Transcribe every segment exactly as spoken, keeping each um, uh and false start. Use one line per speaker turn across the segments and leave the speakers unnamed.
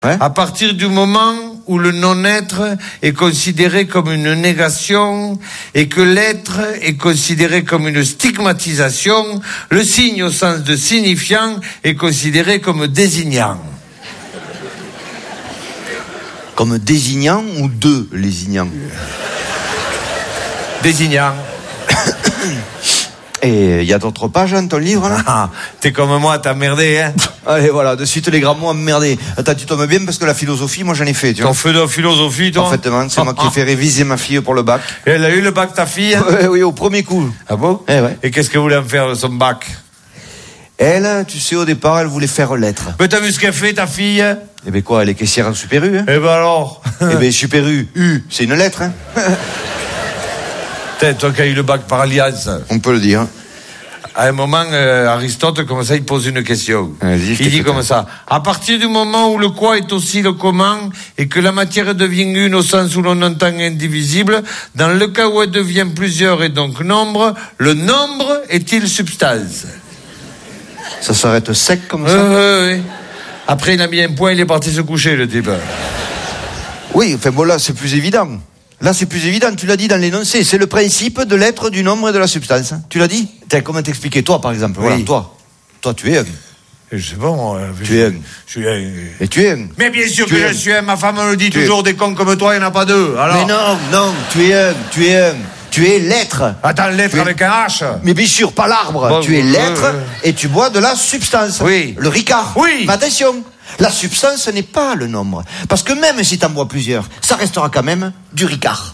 Ouais.
À partir du moment où le non-être est considéré comme une négation et que l'être est considéré comme une stigmatisation, le signe au sens de signifiant est considéré comme désignant.
Comme désignant ou de lésignant?
Désignant.
Et il y a d'autres pages dans ton livre, là?
Ah, t'es comme moi, t'as merdé, hein?
Allez, voilà, de suite les grands mots emmerdés. Attends, tu tombes bien parce que la philosophie, moi j'en ai fait, tu vois.
T'en fais de la philosophie, toi?
Parfaitement, c'est moi qui ai fait réviser ma fille pour le bac.
Et elle a eu le bac, ta fille?
Ouais, oui, au premier coup.
Ah bon?
Eh ouais.
Et qu'est-ce qu'elle voulait en faire de son bac?
Elle, tu sais, au départ, elle voulait faire lettres.
Mais t'as vu ce qu'elle fait, ta fille?
Eh ben quoi, elle est caissière en Super U, hein?
Eh ben alors?
Eh ben Super U, U, c'est une lettre, hein?
T'es, toi qui as eu le bac par alliance.
On peut le dire.
À un moment, euh, Aristote, comme ça, il pose une question.
Vas-y,
il dit comme ça. À partir du moment où le quoi est aussi le comment, et que la matière devient une au sens où l'on entend indivisible, dans le cas où elle devient plusieurs et donc nombre, le nombre est-il substance?
Ça s'arrête sec comme ça?
Euh, oui. Après, il a mis un point, il est parti se coucher, le type.
Oui, enfin bon, là, c'est plus évident. Là, c'est plus évident, tu l'as dit dans l'énoncé. C'est le principe de l'être, du nombre et de la substance. Tu l'as dit? Tiens, comment t'expliquer? Toi, par exemple.
Oui.
Voilà, toi. Toi, tu es un.
Je sais pas, moi.
Tu es un.
Je suis un.
Mais tu es un.
Mais bien sûr
Tu
que
es
je
un.
suis un. Ma femme me le dit
Tu
toujours,
es.
des cons comme toi, il n'y en a pas deux. Alors.
Mais non, non, tu es un. Tu es un. Tu es l'être.
Attends, l'être
Tu es-
avec un H.
Mais bien sûr, pas l'arbre.
Bon,
tu es
euh,
l'être
euh.
et tu bois de la substance.
Oui.
Le Ricard.
Oui.
Mais attention, la substance n'est pas le nombre. Parce que même si t'en bois plusieurs, ça restera quand même du Ricard.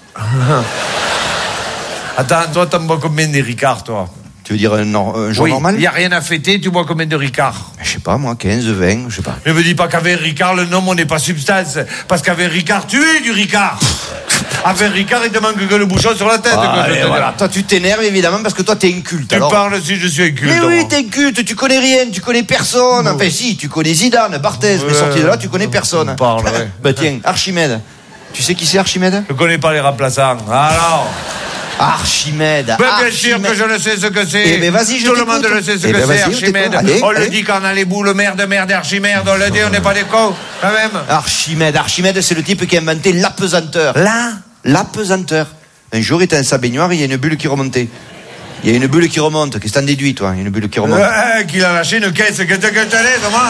Attends, toi, t'en bois combien de Ricard, toi?
Tu veux dire un, nor- un jour
Oui,
normal?
il n'y a rien à fêter, tu bois combien de Ricard?
Je sais pas, moi, quinze, vingt, je sais pas.
Ne me dis pas qu'avec Ricard, le nombre n'est pas substance. Parce qu'avec Ricard, tu es du Ricard. Avec Ricard, il te manque que le bouchon sur la tête.
Ah,
quoi, je
allez,
te
voilà.
dis.
Toi, tu t'énerves évidemment parce que toi, t'es inculte.
Tu
alors.
parles si je suis inculte.
Mais oui,
moi.
t'es inculte, tu connais rien, tu connais personne. Enfin, si, tu connais Zidane, Barthez, mais
Ouais.
sorti de là, tu connais personne.
On parle, ouais.
Bah tiens, Archimède. Tu sais qui c'est Archimède?
Je connais pas les remplaçants. Alors.
Archimède.
Mais bien sûr
Archimède.
que je le sais ce que c'est.
Eh ben, vas-y, je
Tout le
t'écoute.
monde le sait ce
Eh
que
ben,
c'est,
vas-y, je
Archimède.
t'écoute. Allez,
on le
allez.
dit quand on a les boules, merde, merde, Archimède. On le dit, on n'est pas des cons, quand même.
Archimède, Archimède, c'est le type qui a inventé l'apesanteur.
Là.
L'apesanteur. Un jour, il était dans sa baignoire, il y a une bulle qui remontait. Il y a une bulle qui remonte. Qu'est-ce que t'en déduis, toi? Il y a une bulle qui remonte.
Euh, qu'il a lâché une caisse, que te que te laisse, moi.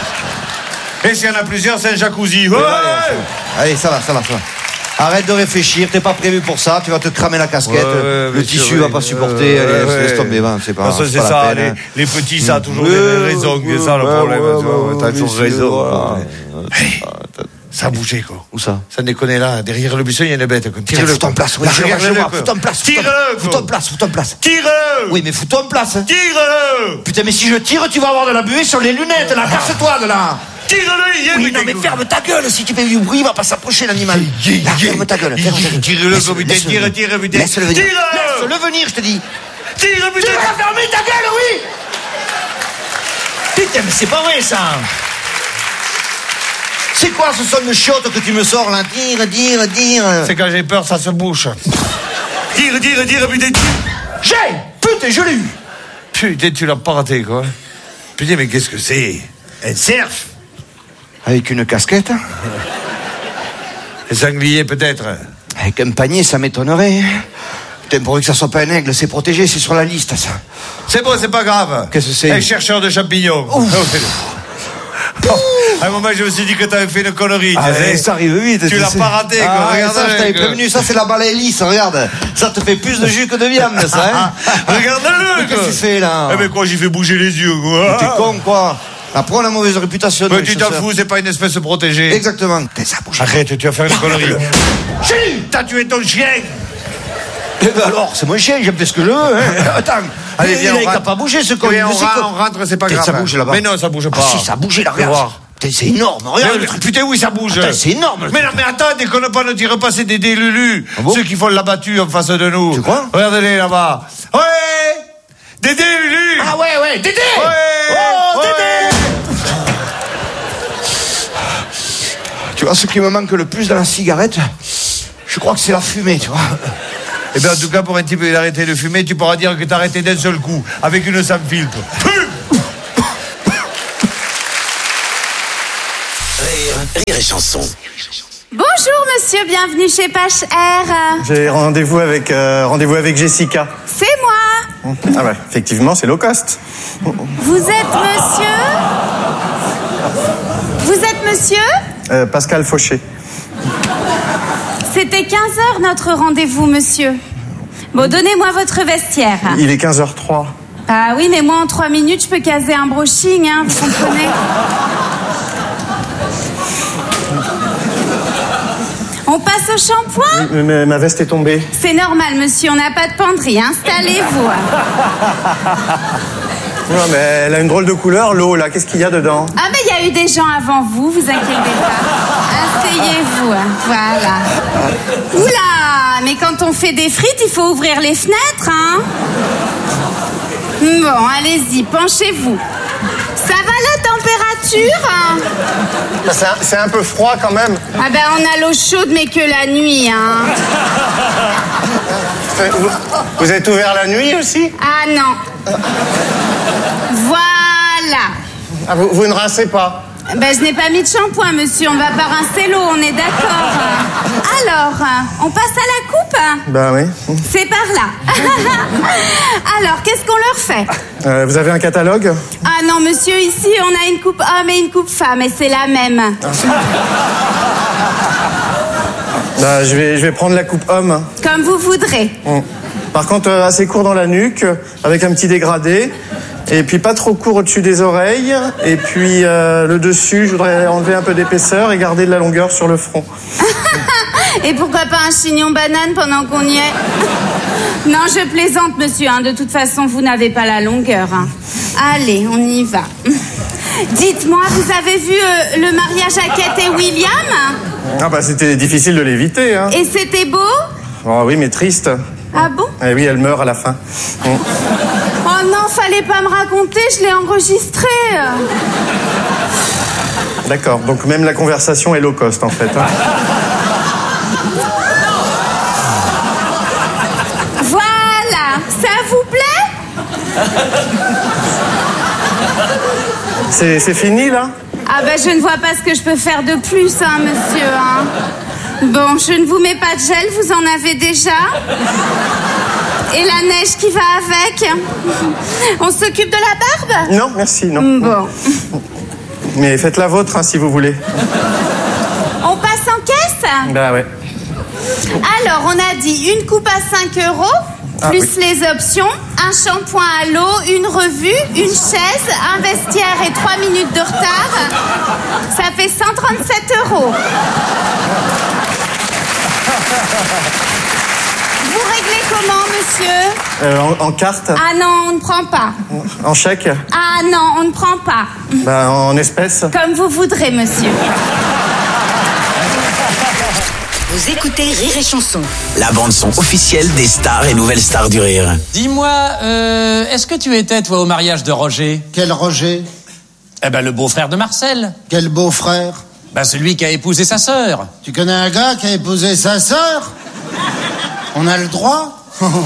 Et s'il y en a plusieurs, c'est un jacuzzi. Ouais.
Allez, ça va, ça va, ça va. Arrête de réfléchir, t'es pas prévu pour ça, tu vas te cramer la casquette,
Ouais, ouais,
le
bien
tissu
sûr,
va
oui.
pas supporter,
Ouais,
allez,
ouais,
laisse
ouais.
tomber, va, c'est pas,
Parce que
c'est
c'est
pas
ça,
la
les,
peine, hein.
les petits, ça a toujours
Ouais,
des raisons,
ouais,
c'est ça le
ouais,
problème,
ouais,
tu vois,
ouais,
t'as
ouais,
toujours
ouais,
raison.
voilà.
Hey, ça a bougé, quoi.
Où ça?
Ça déconne là, derrière le buisson, il y a une bête. quoi.
Tiens,
Tire-le.
fous-toi en place, oui,
Là,
je vois, je
regarde-le,
vois,
quoi.
fous-toi en place,
Tire-le,
fous-toi en place, fous-toi en place.
Tire-le.
Oui, mais fous-toi en place.
Tire-le.
Putain, mais si je tire, tu vas avoir de la buée sur les lunettes, là, casse-toi de là.
Tire-le, il est
Oui, non, mais ferme ta gueule, si tu fais du bruit, il va pas s'approcher, l'animal. Là, ferme ta gueule, ferme ta gueule.
Tire-le,
Laisse-le,
putain,
laisse-le
tire,
venir.
tire, putain.
Laisse-le venir.
Tire-le.
Laisse-le venir, je te dis.
Tire,
Tu
putain.
vas fermer ta gueule, oui. Putain, mais c'est pas vrai, ça. C'est quoi ce son de chiotte que tu me sors, là? Dire, dire, dire.
C'est quand j'ai peur, ça se bouche. Tire, tire, tire, putain, tire.
J'ai. Putain, je l'ai eu.
Putain, tu l'as pas raté, quoi. Putain, mais qu'est-ce que c'est? Un cerf?
Avec une casquette?
Un sanglier, peut-être?
Avec un panier, ça m'étonnerait. Putain, pourvu que ça soit pas un aigle, c'est protégé, c'est sur la liste, ça.
C'est bon, c'est pas grave.
Qu'est-ce que c'est?
Un chercheur de champignons. À un moment, je me suis dit que t'avais fait une connerie.
Ah,
tu sais.
ça arrive vite.
Tu l'as
sais.
pas raté, quoi.
Ah,
Regarde,
ça, je t'avais
quoi.
prévenu. Ça, c'est la balai lisse, regarde. Ça te fait plus de jus que de viande, ça, hein.
Regarde-le,
Qu'est-ce
quoi.
que tu fais, là?
Eh ben quoi, j'ai fait bouger les yeux, quoi.
T'es con, quoi. Après, on a mauvaise réputation.
Mais
nous,
tu
les
t'en
chasseurs.
fous, c'est pas une espèce protégée.
Exactement. Putain, ça bouge.
Arrête, tu vas faire une connerie.
Chut.
T'as tué ton chien.
Eh ben alors, c'est mon chien, j'aime fait ce que je veux, hein. Attends.
Allez,
il
viens,
il
on
a
rentre.
pas bougé, ce con.
Oui, on,
Il sait
rentre,
que-
on rentre, c'est pas
Putain,
grave.
ça bouge là-bas.
Mais non, ça bouge pas.
Ah si, ça a bougé là,
Fais
regarde.
voir.
Putain, c'est énorme, regarde
Mais-
le truc.
Putain, oui, ça bouge.
Attends, c'est énorme, le
Mais non,
truc.
mais attends, déconne pas, ne tire pas, c'est des délulus.
Ah bon?
Ceux qui font la battue en face de nous.
Tu crois?
Regardez là-bas. Ouais! Des délulus!
Ah ouais, ouais, Dédé.
Ouais!
Oh,
Ouais!
Dédé. Tu vois, ce qui me manque le plus dans la cigarette, je crois que c'est la fumée, tu vois.
Eh bien, en tout cas, pour un type qui a arrêté de fumer, tu pourras dire que t'as arrêté d'un seul coup, avec une sans filtre. Fume!
Rire et Chanson.
Bonjour monsieur, bienvenue chez Pache Air.
J'ai rendez-vous avec, euh, rendez-vous avec Jessica.
C'est moi.
Ah bah, effectivement, c'est low cost.
Vous êtes monsieur Vous êtes monsieur
Euh, Pascal Fauché.
C'était quinze heures notre rendez-vous, monsieur. Bon, donnez-moi votre vestiaire.
Il est quinze heures trois.
Ah oui, mais moi en trois minutes, je peux caser un brushing, hein, vous comprenez. On passe au shampoing?
Oui, mais ma veste est tombée.
C'est normal, monsieur, on n'a pas de penderie. Installez-vous.
Non, mais elle a une drôle de couleur, l'eau, là. Qu'est-ce qu'il y a dedans?
Ah, mais il y a eu des gens avant vous, vous inquiétez pas. Asseyez-vous, voilà. Oula, mais quand on fait des frites, il faut ouvrir les fenêtres, hein. Bon, allez-y, penchez-vous. Ça va la température, hein?
C'est un, c'est un peu froid quand même.
Ah ben, on a l'eau chaude, mais que la nuit, hein.
Vous, vous êtes ouvert la nuit aussi?
Ah non. Voilà.
Ah, vous, vous ne rincez pas?
Ben, je n'ai pas mis de shampoing, monsieur. On va pas rincer l'eau, on est d'accord. Alors, on passe à la coupe?
Ben oui.
C'est par là. Alors, qu'est-ce qu'on leur fait?
Euh, vous avez un catalogue?
Ah non, monsieur, ici, on a une coupe homme et une coupe femme, et c'est la même.
Ben, je vais, je vais prendre la coupe homme.
Comme vous voudrez.
Hum. Par contre, euh, assez court dans la nuque, avec un petit dégradé. Et puis pas trop court au-dessus des oreilles. Et puis euh, le dessus, je voudrais enlever un peu d'épaisseur et garder de la longueur sur le front.
Et pourquoi pas un chignon banane pendant qu'on y est? Non, je plaisante, monsieur. Hein. De toute façon, vous n'avez pas la longueur. Hein. Allez, on y va. Dites-moi, vous avez vu euh, le mariage à Kate et William?
Ah bah c'était difficile de l'éviter, hein.
Et c'était beau?
Oh oui, mais triste.
Ah bon?
Eh oui, elle meurt à la fin. Hum.
Oh non, fallait pas me raconter, je l'ai enregistré.
D'accord, donc même la conversation est low cost en fait. Hein.
Voilà, ça vous plaît?
C'est, c'est fini là?
Ah ben je ne vois pas ce que je peux faire de plus, hein, monsieur. Hein. Bon, je ne vous mets pas de gel, vous en avez déjà. Et la neige qui va avec. On s'occupe de la barbe?
Non, merci, non.
Bon.
Mais faites la vôtre hein, si vous voulez.
On passe en caisse?
Bah ouais.
Alors, on a dit une coupe à cinq euros,
Ah,
plus
oui.
les options, un shampoing à l'eau, une revue, une chaise, un vestiaire et trois minutes de retard. Ça fait cent trente-sept euros. Vous réglez comment, monsieur?
Euh, en, en carte?
Ah non, on ne prend pas.
En chèque?
Ah non, on ne prend pas.
Bah en espèces?
Comme vous voudrez, monsieur.
Vous écoutez Rire et Chanson, la bande-son officielle des stars et nouvelles stars du rire.
Dis-moi, euh, est-ce que tu étais, toi, au mariage de Roger?
Quel Roger?
Eh ben, le beau-frère de Marcel.
Quel beau-frère?
Ben, celui qui a épousé sa sœur.
Tu connais un gars qui a épousé sa sœur? On a le droit?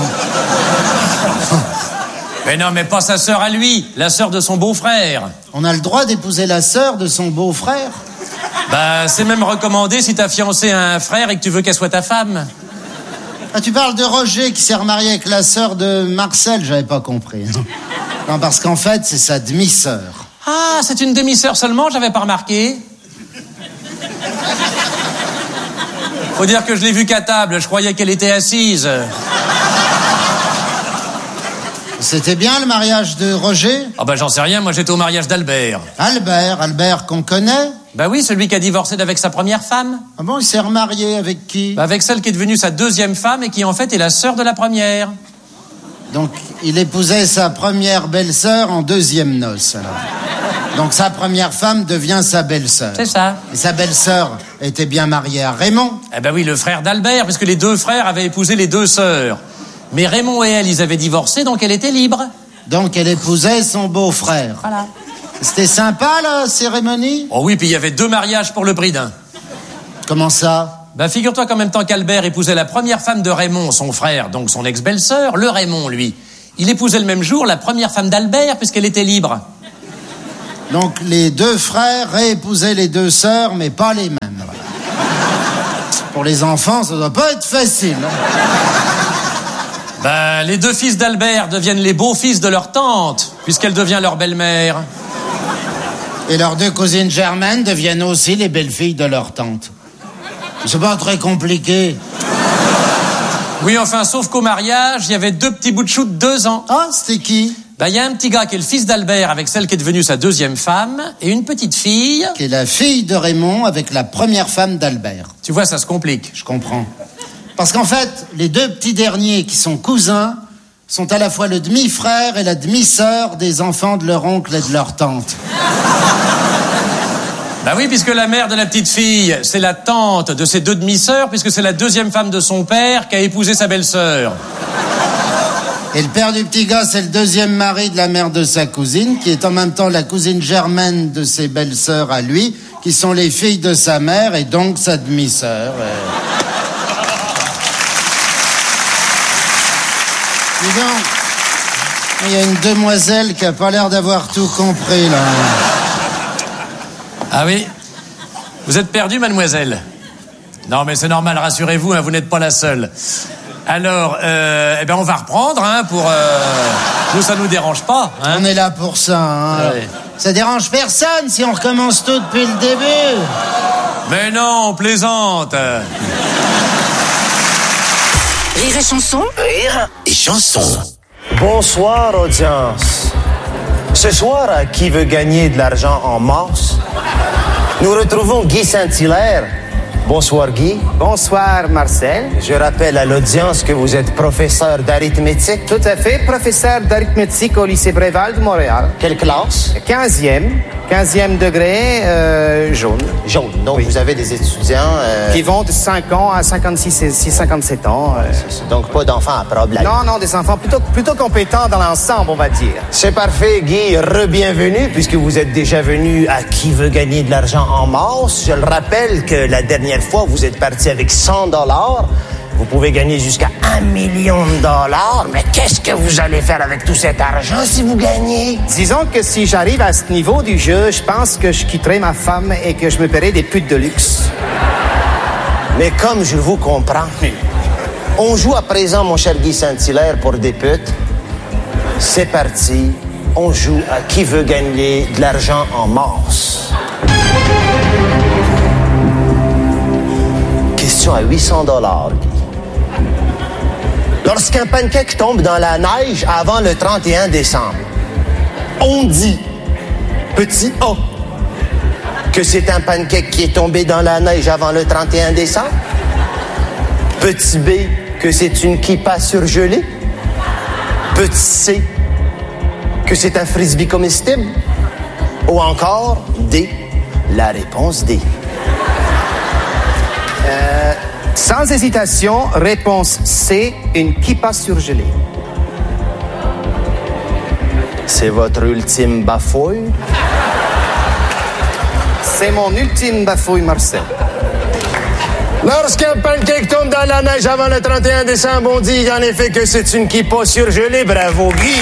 Mais non, mais pas sa sœur à lui, la sœur de son beau-frère.
On a le droit d'épouser la sœur de son beau-frère?
Ben, c'est même recommandé si t'as fiancé un frère et que tu veux qu'elle soit ta femme.
Ah, tu parles de Roger qui s'est remarié avec la sœur de Marcel, j'avais pas compris. Non, parce qu'en fait, c'est sa demi-sœur.
Ah, c'est une demi-sœur seulement, j'avais pas remarqué. Faut dire que je l'ai vue qu'à table, je croyais qu'elle était assise.
C'était bien le mariage de Roger?
Ah ben, j'en sais rien, moi j'étais au mariage d'Albert.
Albert, Albert qu'on connaît?
Ben oui, celui qui a divorcé d'avec sa première femme.
Ah bon, il s'est remarié avec qui?
Ben avec celle qui est devenue sa deuxième femme et qui en fait est la sœur de la première.
Donc, il épousait sa première belle-sœur en deuxième noce, alors. Donc, sa première femme devient sa belle-sœur.
C'est ça.
Et sa belle-sœur était bien mariée à Raymond.
Eh ben oui, le frère d'Albert, puisque les deux frères avaient épousé les deux sœurs. Mais Raymond et elle, ils avaient divorcé, donc elle était libre.
Donc, elle épousait son beau-frère.
Voilà.
C'était sympa, la cérémonie?
Oh oui, puis il y avait deux mariages pour le prix d'un.
Comment ça?
Ben figure-toi qu'en même temps qu'Albert épousait la première femme de Raymond, son frère, donc son ex-belle-sœur, le Raymond, lui, il épousait le même jour la première femme d'Albert, puisqu'elle était libre.
Donc les deux frères réépousaient les deux sœurs, mais pas les mêmes. Voilà. Pour les enfants, ça doit pas être facile. Hein.
Ben, les deux fils d'Albert deviennent les beaux-fils de leur tante, puisqu'elle devient leur belle-mère.
Et leurs deux cousines germaines deviennent aussi les belles-filles de leur tante. C'est pas très compliqué.
Oui, enfin, sauf qu'au mariage, il y avait deux petits bouts de chou de deux ans.
Ah, c'était qui?
Ben, il y a un petit gars qui est le fils d'Albert avec celle qui est devenue sa deuxième femme, et une petite fille...
Qui est la fille de Raymond avec la première femme d'Albert.
Tu vois, ça se complique.
Je comprends. Parce qu'en fait, les deux petits derniers qui sont cousins sont à la fois le demi-frère et la demi-sœur des enfants de leur oncle et de leur tante.
Bah oui, puisque la mère de la petite fille, c'est la tante de ses deux demi-sœurs, puisque c'est la deuxième femme de son père qui a épousé sa belle-sœur.
Et le père du petit gars, c'est le deuxième mari de la mère de sa cousine, qui est en même temps la cousine germaine de ses belles-sœurs à lui, qui sont les filles de sa mère et donc sa demi-sœur. Dis donc, il y a une demoiselle qui a pas l'air d'avoir tout compris, là.
Ah oui? Vous êtes perdue, mademoiselle? Non, mais c'est normal, rassurez-vous, hein, vous n'êtes pas la seule. Alors, euh, eh ben on va reprendre, hein, pour... Euh... Nous, ça nous dérange pas, hein.
On est là pour ça, hein. Ouais. Ça dérange personne si on recommence tout depuis le début.
Mais non, on plaisante.
Rire et chanson. Rire et chanson.
Bonsoir, audience. Ce soir, à Qui veut gagner de l'argent en masse, nous retrouvons Guy Saint-Hilaire. Bonsoir, Guy.
Bonsoir, Marcel.
Je rappelle à l'audience que vous êtes professeur d'arithmétique.
Tout à fait, professeur d'arithmétique au lycée Bréval de Montréal.
Quelle classe?
quinzième. quinzième degré, euh, jaune.
Jaune. Donc, oui. Vous avez des étudiants... Euh...
qui vont de cinq ans à cinquante-six, cinquante-sept ans. Euh...
Donc, pas d'enfants à problème.
Non, non, des enfants plutôt, plutôt compétents dans l'ensemble, on va dire.
C'est parfait, Guy. Re-bienvenue, puisque vous êtes déjà venu à Qui veut gagner de l'argent en masse. Je le rappelle que la dernière fois, vous êtes parti avec cent dollars. Vous pouvez gagner jusqu'à un million de dollars. Mais qu'est-ce que vous allez faire avec tout cet argent si vous gagnez?
Disons que si j'arrive à ce niveau du jeu, je pense que je quitterai ma femme et que je me paierai des putes de luxe.
Mais comme je vous comprends, on joue à présent, mon cher Guy Saint-Hilaire, pour des putes. C'est parti. On joue à Qui veut gagner de l'argent en masse. Question à huit cents dollars, Guy. Lorsqu'un pancake tombe dans la neige avant le trente et un décembre, on dit, petit A, que c'est un pancake qui est tombé dans la neige avant le trente et un décembre. Petit B, que c'est une kippa surgelée. Petit C, que c'est un frisbee comestible. Ou encore D, la réponse D.
Euh, sans hésitation, réponse C, une kippa surgelée.
C'est votre ultime bafouille?
C'est mon ultime bafouille, Marcel.
Lorsqu'un pancake tombe dans la neige avant le trente et un décembre, on dit en effet que c'est une kippa surgelée. Bravo, Guy!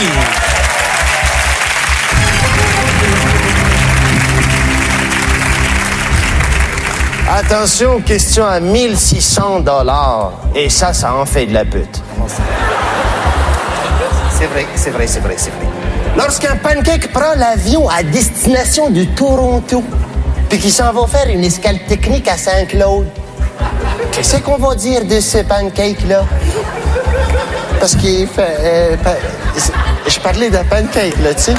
Attention, question à mille six cents dollars. Et ça, ça en fait de la pute.
C'est vrai, c'est vrai, c'est vrai, c'est vrai.
Lorsqu'un pancake prend l'avion à destination du Toronto, puis qu'il s'en va faire une escale technique à Saint-Claude, qu'est-ce qu'on va dire de ce pancake-là? Parce qu'il fait... Euh, pa... Je parlais d'un pancake, là, tu sais.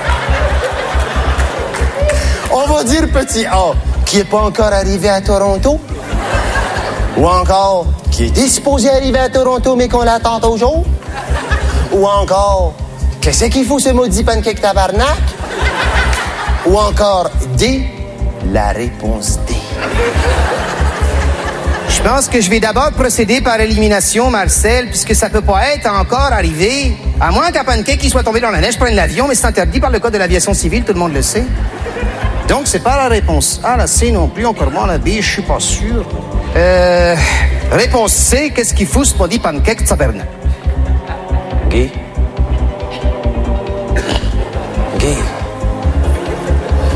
On va dire petit A, qui n'est pas encore arrivé à Toronto, ou encore qui est disposé arriver à Toronto mais qu'on l'attend toujours, ou encore qu'est-ce qu'il faut ce maudit pancake tabarnak, ou encore D, la réponse D.
Je pense que je vais d'abord procéder par élimination, Marcel, puisque ça peut pas être encore arrivé, à moins qu'un pancake qui soit tombé dans la neige prenne l'avion, mais c'est interdit par le code de l'aviation civile, tout le monde le sait. Donc, c'est pas la réponse A, la C non plus, encore moins la B, je suis pas sûr. Euh, réponse C, qu'est-ce qu'il fout ce maudit pancake tabarnak?
Guy? Guy?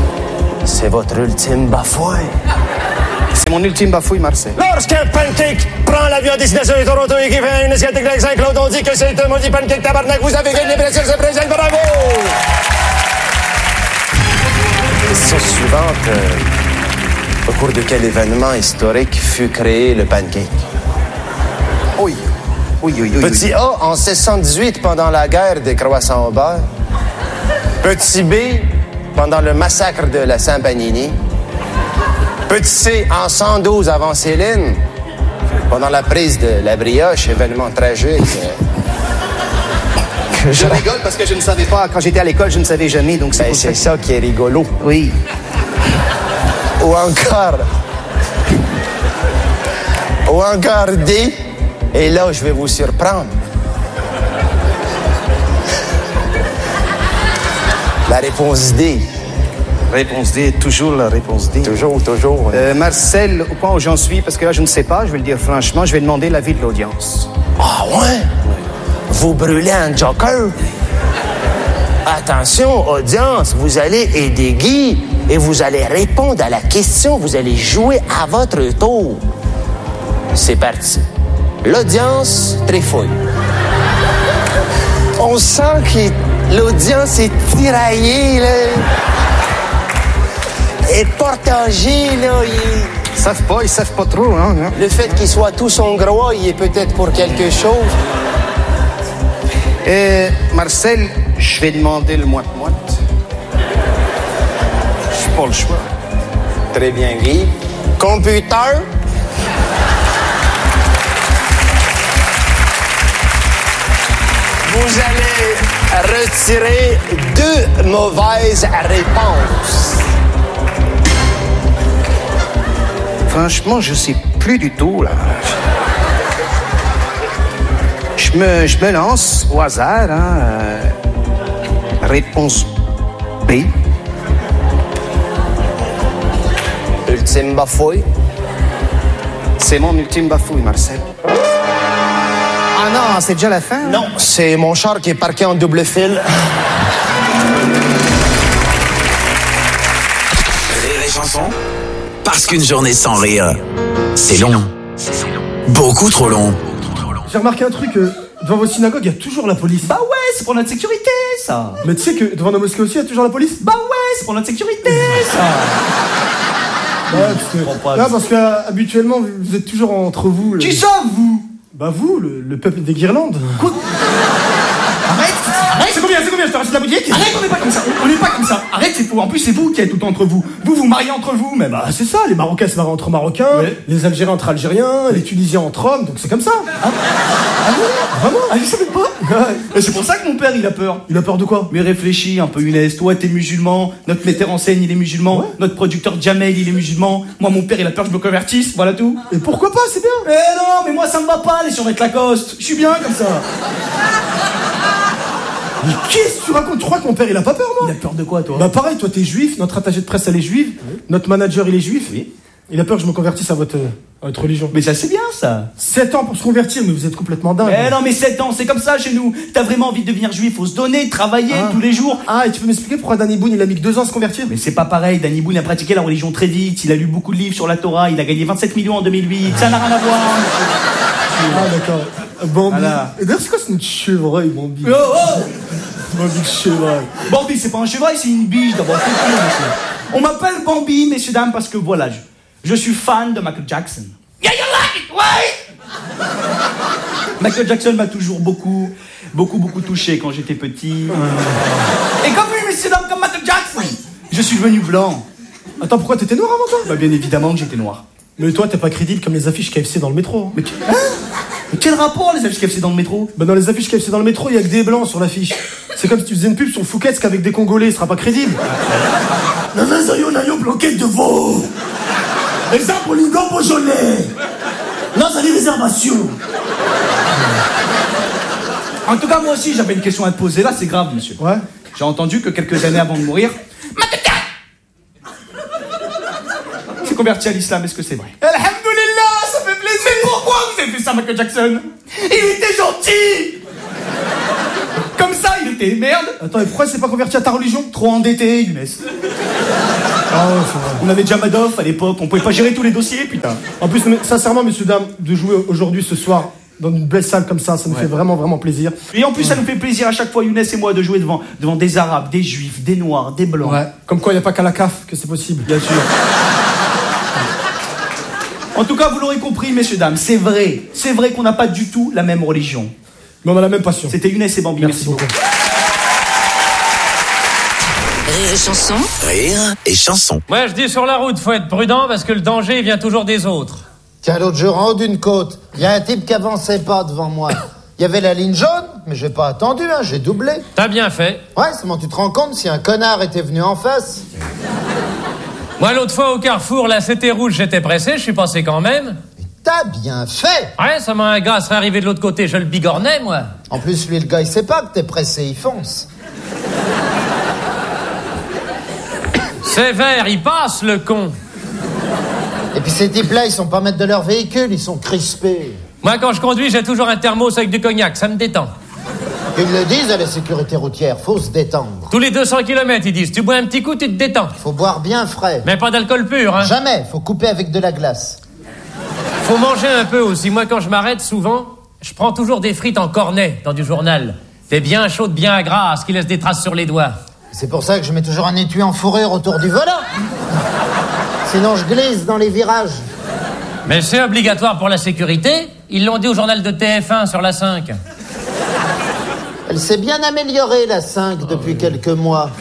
C'est votre ultime bafouille.
C'est mon ultime bafouille, Marcel.
Lorsqu'un pancake prend l'avion à destination de Toronto et qui fait une assiette avec Saint-Claude, on dit que c'est un maudit pancake tabarnak. Vous avez gagné, bien sûr, ce présent. Bravo! Question suivante. Euh, au cours de quel événement historique fut créé le pancake?
Oui. Oui, oui, oui.
Petit A, en seize cent dix-huit, pendant la guerre des croissants au beurre. Petit B, pendant le massacre de la Saint-Panini. Petit C, en cent douze avant Céline, pendant la prise de la brioche, événement tragique.
Je rigole parce que je ne savais pas. Quand j'étais à l'école, je ne savais jamais, donc c'est
Ben,
pour
c'est
ça.
ça qui est rigolo.
Oui.
Ou encore... Ou encore D, et là, je vais vous surprendre. La réponse D.
Réponse D, toujours la réponse D.
Toujours, toujours.
Euh, Marcel, au point où j'en suis, parce que là, je ne sais pas, je vais le dire franchement, je vais demander l'avis de l'audience.
Ah ouais? Vous brûlez un joker? Attention, audience, vous allez aider Guy et vous allez répondre à la question, vous allez jouer à votre tour. C'est parti. L'audience trifouille. On sent que l'audience est tiraillée, là. Et partagée, là. Il...
Ils savent pas, ils savent pas trop, hein. hein.
Le fait qu'ils soient tous hongrois, il est peut-être pour quelque chose.
Euh, Marcel, je vais demander le moite-moite. Je n'ai pas le choix.
Très bien, Guy. Computer. Vous allez retirer deux mauvaises réponses.
Franchement, je sais plus du tout, là. Je me, je me lance au hasard, hein. Euh, réponse B.
Ultime bafouille.
C'est mon ultime bafouille, Marcel. Ah non, c'est déjà la fin?
Non, c'est mon char qui est parqué en double fil.
Rire et chanson. Parce qu'une journée sans rire, c'est long. Beaucoup trop long.
J'ai remarqué un truc, euh, devant vos synagogues, il y a toujours la police.
Bah ouais, c'est pour notre sécurité, ça.
Mais tu sais que devant nos mosquées aussi, il y a toujours la police.
Bah ouais, c'est pour notre sécurité, ça.
Ouais, parce que,
pas,
là, parce que euh, habituellement, vous êtes toujours entre vous.
Qui
le...
ça, vous?
Bah vous, le, le peuple des guirlandes.
Quoi? Arrête, arrête.
C'est combien, c'est combien, je te rachète la boutique?
Arrête, on n'est pas comme ça, on n'est pas comme ça. Arrête, c'est faux. En plus, c'est vous qui êtes tout le temps entre vous. Vous, vous mariez entre vous, même.
Bah c'est ça, les Marocains se marient entre Marocains,
Ouais.
les Algériens entre Algériens, les Tunisiens entre hommes, donc c'est comme ça.
Ah, ah bon?
Vraiment?
Ah, je savais pas. Et c'est pour ça que mon père, il a peur.
Il a peur de quoi?
Mais réfléchis un peu, Younes. Toi, t'es musulman. Notre metteur en scène, il est musulman.
Ouais.
Notre producteur Jamel, il est musulman. Moi, mon père, il a peur que je me convertisse. Voilà tout.
Et pourquoi pas, c'est bien.
Eh non, mais moi, ça me va pas, les survêtements Lacoste. Je suis bien comme ça.
Mais qu'est-ce que tu racontes? Tu crois que mon père il a pas peur, moi?
Il a peur de quoi, toi?
Bah pareil, toi t'es juif, notre attaché de presse elle est juive, notre manager il est juif.
Oui.
Il a peur que je me convertisse à votre, à votre religion.
Mais ça, c'est bien, ça.
sept ans pour se convertir, mais vous êtes complètement dingue.
Eh non, mais sept ans, c'est comme ça chez nous. T'as vraiment envie de devenir juif, faut se donner, travailler
Ah.
tous les jours.
Ah, et tu peux m'expliquer pourquoi Danny Boone il a mis que deux ans à se convertir?
Mais c'est pas pareil, Danny Boone a pratiqué la religion très vite, il a lu beaucoup de livres sur la Torah, il a gagné vingt-sept millions en deux mille huit, ça n'a rien à voir.
Ah d'accord. Bambi.
Voilà.
Et d'ailleurs c'est quoi ce nom de chevreuil, Bambi?
Oh, oh
Bambi de chevreuil.
Bambi, c'est pas un chevreuil, c'est une biche d'abord. On m'appelle Bambi, messieurs, dames, parce que voilà, je, je suis fan de Michael Jackson. Yeah, you like it, right? Michael Jackson m'a toujours beaucoup, beaucoup, beaucoup touché quand j'étais petit. Et comme lui, messieurs, dames, comme Michael Jackson, je suis devenu blanc.
Attends, pourquoi t'étais noir avant toi?
Bah, bien évidemment que j'étais noir.
Mais toi t'es pas crédible comme les affiches K F C dans le métro.
Mais, hein? Mais quel rapport, les affiches K F C dans le métro?
Bah dans les affiches K F C dans le métro, il y a que des blancs sur l'affiche. C'est comme si tu faisais une pub sur Fouquet's qu'avec des Congolais, il sera pas crédible.
Nana Zayo Nayo bloquette de veau. Exemple Lingo Beaujolais. Là, ça dit réservation. En tout cas, moi aussi, j'avais une question à te poser. Là, c'est grave, monsieur.
Ouais.
J'ai entendu que quelques années avant de mourir, s'est converti à l'islam. Est-ce que c'est vrai? Alhamdoulilah, ça fait plaisir. Mais pourquoi vous avez fait ça, Michael Jackson? Il était gentil. Comme ça, il était merde.
Attends, mais pourquoi c'est pas converti à ta religion? Trop endetté, Younes.
Ah ouais, c'est vrai. On avait déjà Madoff à l'époque, on pouvait pas gérer tous les dossiers, putain.
En plus, mais, sincèrement, messieurs, dames, de jouer aujourd'hui, ce soir, dans une belle salle comme ça, ça nous
Ouais.
fait vraiment, vraiment plaisir.
Et en plus, ça nous fait plaisir à chaque fois, Younes et moi, de jouer devant, devant des Arabes, des Juifs, des Noirs, des Blancs.
Ouais. Comme quoi, il n'y a pas qu'à la C A F que c'est possible.
Bien sûr. En tout cas, vous l'aurez compris, messieurs, dames, c'est vrai. C'est vrai qu'on n'a pas du tout la même religion.
Mais on a la même passion.
C'était Younes et Bambi, merci, beaucoup.
Rire et chanson.
Rire et chanson.
Moi, je dis sur la route, faut être prudent parce que le danger vient toujours des autres.
Tiens, l'autre jour, en haut d'une côte, il y a un type qui avançait pas devant moi. Il y avait la ligne jaune, mais j'ai pas attendu, hein, j'ai doublé.
T'as bien fait.
Ouais, seulement tu te rends compte si un connard était venu en face.
Moi, l'autre fois au carrefour, là, c'était rouge, j'étais pressé, je suis passé quand même.
T'as bien fait.
Ouais, ça m'a un gars serait arrivé de l'autre côté, je le bigornais, moi.
En plus, lui, le gars, il sait pas que t'es pressé, il fonce.
C'est vert, il passe, le con.
Et puis ces types-là, ils sont pas maîtres de leur véhicule, ils sont crispés.
Moi, quand je conduis, j'ai toujours un thermos avec du cognac, ça me détend.
Ils le disent à la sécurité routière, faut se détendre.
Tous les deux cents kilomètres, ils disent, tu bois un petit coup, tu te détends.
Faut boire bien frais.
Mais pas d'alcool pur, hein.
Jamais, faut couper avec de la glace.
Faut manger un peu aussi. Moi, quand je m'arrête, souvent, je prends toujours des frites en cornet dans du journal. Des bien chaudes, bien grasses, qui laissent des traces sur les doigts.
C'est pour ça que je mets toujours un étui en fourrure autour du volant. Sinon, je glisse dans les virages.
Mais c'est obligatoire pour la sécurité. Ils l'ont dit au journal de T F un sur la cinq.
Elle s'est bien améliorée, la cinq, depuis quelques mois.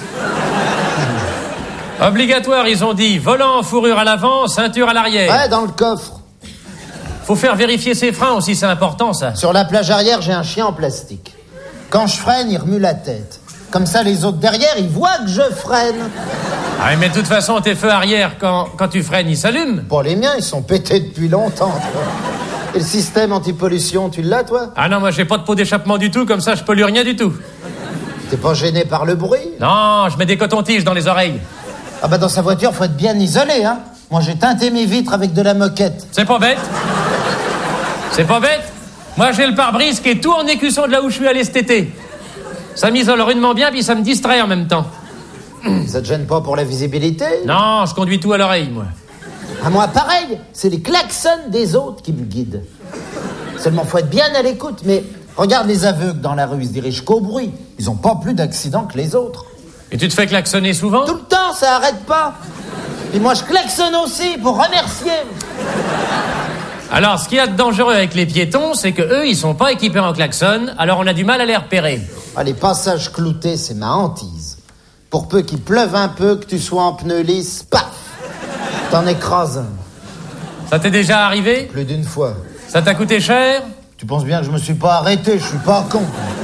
Obligatoire, ils ont dit. Volant en fourrure à l'avant, ceinture à l'arrière.
Ouais, dans le coffre.
Faut faire vérifier ses freins aussi, c'est important, ça.
Sur la plage arrière, j'ai un chien en plastique. Quand je freine, il remue la tête. Comme ça, les autres derrière, ils voient que je freine.
Ah, mais de toute façon, tes feux arrière, quand, quand tu freines, ils s'allument.
Bon, les miens, ils sont pétés depuis longtemps, toi. Et le système anti-pollution, tu l'as, toi?
Ah non, moi, j'ai pas de pot d'échappement du tout, comme ça, je pollue rien du tout.
T'es pas gêné par le bruit?
Non, je mets des cotons-tiges dans les oreilles.
Ah bah, dans sa voiture, faut être bien isolé, hein. Moi, j'ai teinté mes vitres avec de la moquette.
C'est pas bête. C'est pas bête. Moi, j'ai le pare-brise qui est tout en écusson de là où je suis allé cet été. Ça m'isole rudement bien, puis ça me distrait en même temps.
Ça te gêne pas pour la visibilité?
Non, je conduis tout à l'oreille, moi.
À moi, pareil. C'est les klaxons des autres qui me guident. Seulement, faut être bien à l'écoute. Mais regarde les aveugles dans la rue, ils se dirigent qu'au bruit. Ils ont pas plus d'accidents que les autres.
Et tu te fais klaxonner souvent?
Tout le temps, ça arrête pas. Et moi, je klaxonne aussi pour remercier.
Alors, ce qu'il y a de dangereux avec les piétons, c'est que eux, ils sont pas équipés en klaxon, alors on a du mal à les repérer.
Ah, les passages cloutés, c'est ma hantise. Pour peu qu'il pleuve un peu, que tu sois en pneu lisse, paf, t'en écrases un.
Ça t'est déjà arrivé?
Plus d'une fois.
Ça t'a coûté cher?
Tu penses bien que je me suis pas arrêté, je suis pas con.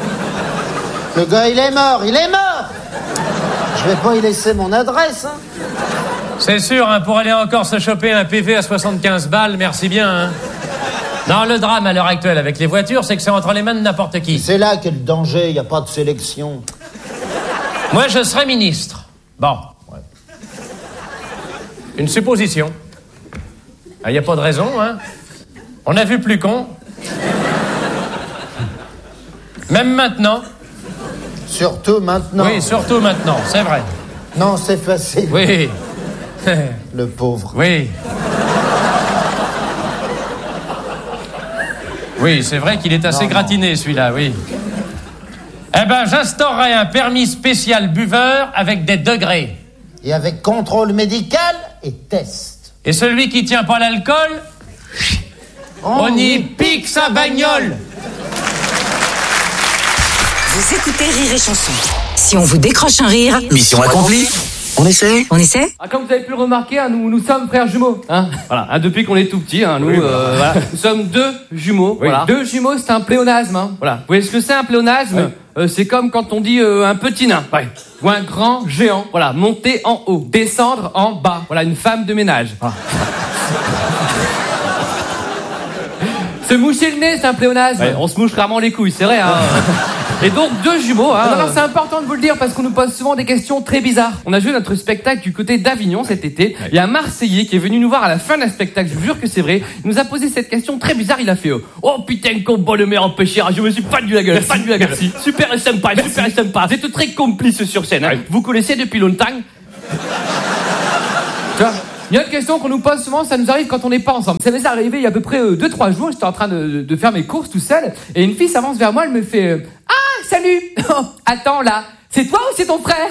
Le gars, il est mort, il est mort. Je vais pas y laisser mon adresse, hein.
C'est sûr, hein, pour aller encore se choper un P V à soixante-quinze balles, merci bien, hein. Non, le drame à l'heure actuelle avec les voitures, c'est que c'est entre les mains de n'importe qui.
C'est là qu'est le danger, il y a pas de sélection.
Moi, je serais ministre. Bon. Ouais. Une supposition. Il n'y a pas de raison, hein. On a vu plus con. Même maintenant.
Surtout maintenant.
Oui, surtout maintenant, c'est vrai.
Non, c'est facile.
Oui.
Le pauvre.
Oui. Oui, c'est vrai qu'il est assez
Non,
gratiné, celui-là, oui. Eh ben, j'instaurerai un permis spécial buveur avec des degrés.
Et avec contrôle médical et test.
Et celui qui tient pas l'alcool, on, on y pique sa bagnole.
Vous écoutez Rire et Chanson. Si on vous décroche un rire...
Mission accomplie. On essaie?
On essaie?
Ah, comme vous avez pu le remarquer, hein, nous, nous sommes frères jumeaux. Hein, voilà, hein, depuis qu'on est tout petits, hein, nous, oui, euh, voilà, nous sommes deux jumeaux. Oui. Voilà. Deux jumeaux, c'est un pléonasme. Hein, voilà. Vous voyez ce que c'est un pléonasme? Oui. euh, C'est comme quand on dit euh, un petit nain, ouais. Ou un grand géant. Voilà, monter en haut, descendre en bas. Voilà, une femme de ménage. Ah. Se moucher le nez, c'est un pléonasme. Ouais, on se mouche rarement les couilles, c'est vrai. Hein. Et donc, deux jumeaux, hein. Alors, c'est important de vous le dire parce qu'on nous pose souvent des questions très bizarres. On a joué notre spectacle du côté d'Avignon cet été. Il y a un Marseillais qui est venu nous voir à la fin d'un spectacle, je vous jure que c'est vrai. Il nous a posé cette question très bizarre, il a fait euh, oh putain, combat le meilleur empêcheur, je me suis pas de la gueule, pas de la gueule. Merci. Super et sympa, Merci. super et sympa. Vous êtes très complice sur scène, hein. Ouais. Vous connaissez depuis longtemps. Tu vois, il y a une question qu'on nous pose souvent, ça nous arrive quand on n'est pas ensemble. Ça m'est arrivé il y a à peu près deux trois jours, j'étais en train de, de faire mes courses tout seul, et une fille s'avance vers moi, elle me fait euh, ah, salut. Attends là, c'est toi ou c'est ton frère?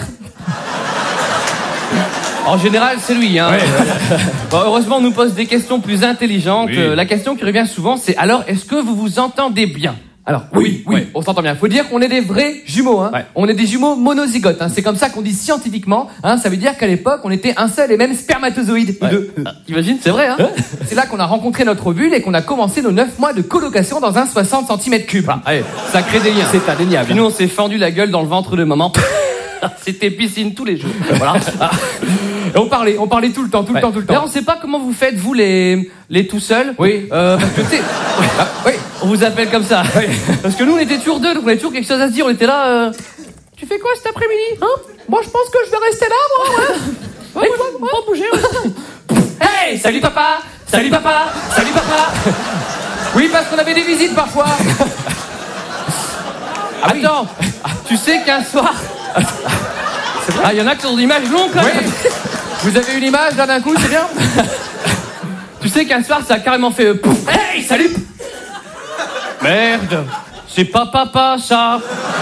En général, c'est lui, hein. Ouais. Bon, heureusement, on nous pose des questions plus intelligentes. Oui. Euh, la question qui revient souvent, c'est alors, est-ce que vous vous entendez bien? Alors, oui, oui, ouais. On s'entend bien. Faut dire qu'on est des vrais jumeaux, hein. Ouais. On est des jumeaux monozygotes, hein. C'est comme ça qu'on dit scientifiquement, hein. Ça veut dire qu'à l'époque, on était un seul et même spermatozoïde. Ouais. Deux. Ah, t'imagines? C'est vrai, hein. C'est là qu'on a rencontré notre ovule et qu'on a commencé nos neuf mois de colocation dans un soixante centimètres cubes. Ah, allez, ça crée des liens. C'est indéniable. Puis nous, on s'est fendu la gueule dans le ventre de maman. C'était piscine tous les jours. Voilà. Et on parlait, on parlait tout le temps, tout le ouais. temps, tout le temps. Là, on sait pas comment vous faites, vous, les, les tout seuls. Oui. Euh, parce que, tu sais, ah, oui, on vous appelle comme ça. Oui. Parce que nous, on était toujours deux, donc on avait toujours quelque chose à se dire. On était là, euh, tu fais quoi cet après-midi? Hein? Moi, je pense que je vais rester là, moi, ouais. Ouais, ouais, ouais, pas bouger, ouais. Hey, salut papa! Salut papa! Salut papa! Oui, parce qu'on avait des visites parfois. Ah, attends, oui. Tu sais qu'un soir... Ah, il y en a qui ont des images longues, là. Ouais. Vous avez une image, là, d'un coup, c'est bien. Tu sais qu'un soir, ça a carrément fait... Euh, pouf. Hey, salut. Merde, c'est pas papa, ça.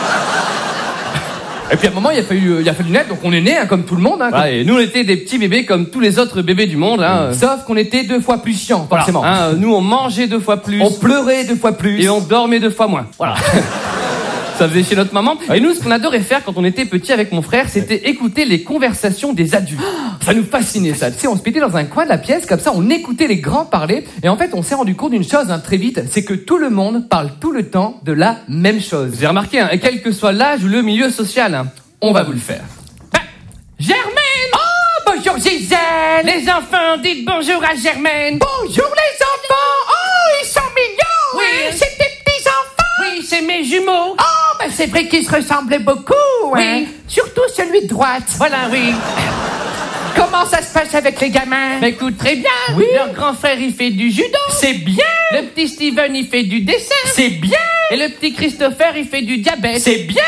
Et puis, à un moment, il a fallu, il a fallu naître, donc on est nés, hein, comme tout le monde. Hein, ouais, et nous, on était des petits bébés comme tous les autres bébés du monde. Hein, mmh. Sauf qu'on était deux fois plus chiants, forcément. Voilà. Hein, nous, on mangeait deux fois plus. On pleurait deux fois plus. Et on dormait deux fois moins. Voilà. Ça faisait chez notre maman. Et nous, ce qu'on adorait faire quand on était petits avec mon frère, c'était écouter les conversations des adultes. Ça nous fascinait, ça. Tu sais, on se mettait dans un coin de la pièce, comme ça, on écoutait les grands parler. Et en fait, on s'est rendu compte d'une chose, hein, très vite, c'est que tout le monde parle tout le temps de la même chose. Vous avez remarqué, hein, quel que soit l'âge ou le milieu social, hein, on va vous le faire. Ah, Germaine! Oh, bonjour Gisèle! Les enfants, dites bonjour à Germaine! Bonjour les enfants! Oh, ils sont mignons! Oui, hein, c'est des petits enfants! Oui, c'est mes jumeaux! Oh, ben c'est vrai qu'ils se ressemblaient beaucoup, hein. Oui. Surtout celui de droite. Voilà, oui. Comment ça se passe avec les gamins? Ben écoute, très bien. Oui. Leur grand frère, il fait du judo. C'est bien. Le petit Steven, il fait du dessin. C'est bien. Et le petit Christopher, il fait du diabète. C'est bien.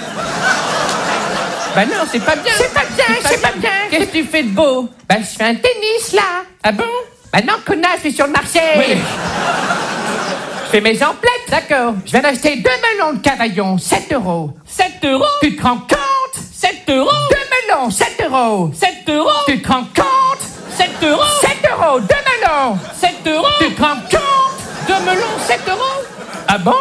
Ben non, c'est pas bien. C'est pas bien, c'est pas bien. Qu'est-ce que tu fais de beau? Ben je fais un tennis, là. Ah bon? Ben non, connasse, je suis sur le marché. Oui. Je fais mes emplettes, d'accord. Je viens d'acheter deux melons de Cavaillon, sept euros. sept euros? Tu te rends compte? sept euros? Deux melons, sept euros. sept euros? Tu te rends compte? sept euros? sept euros, deux melons. sept euros? Tu te rends compte? Deux melons, sept euros? Ah bon?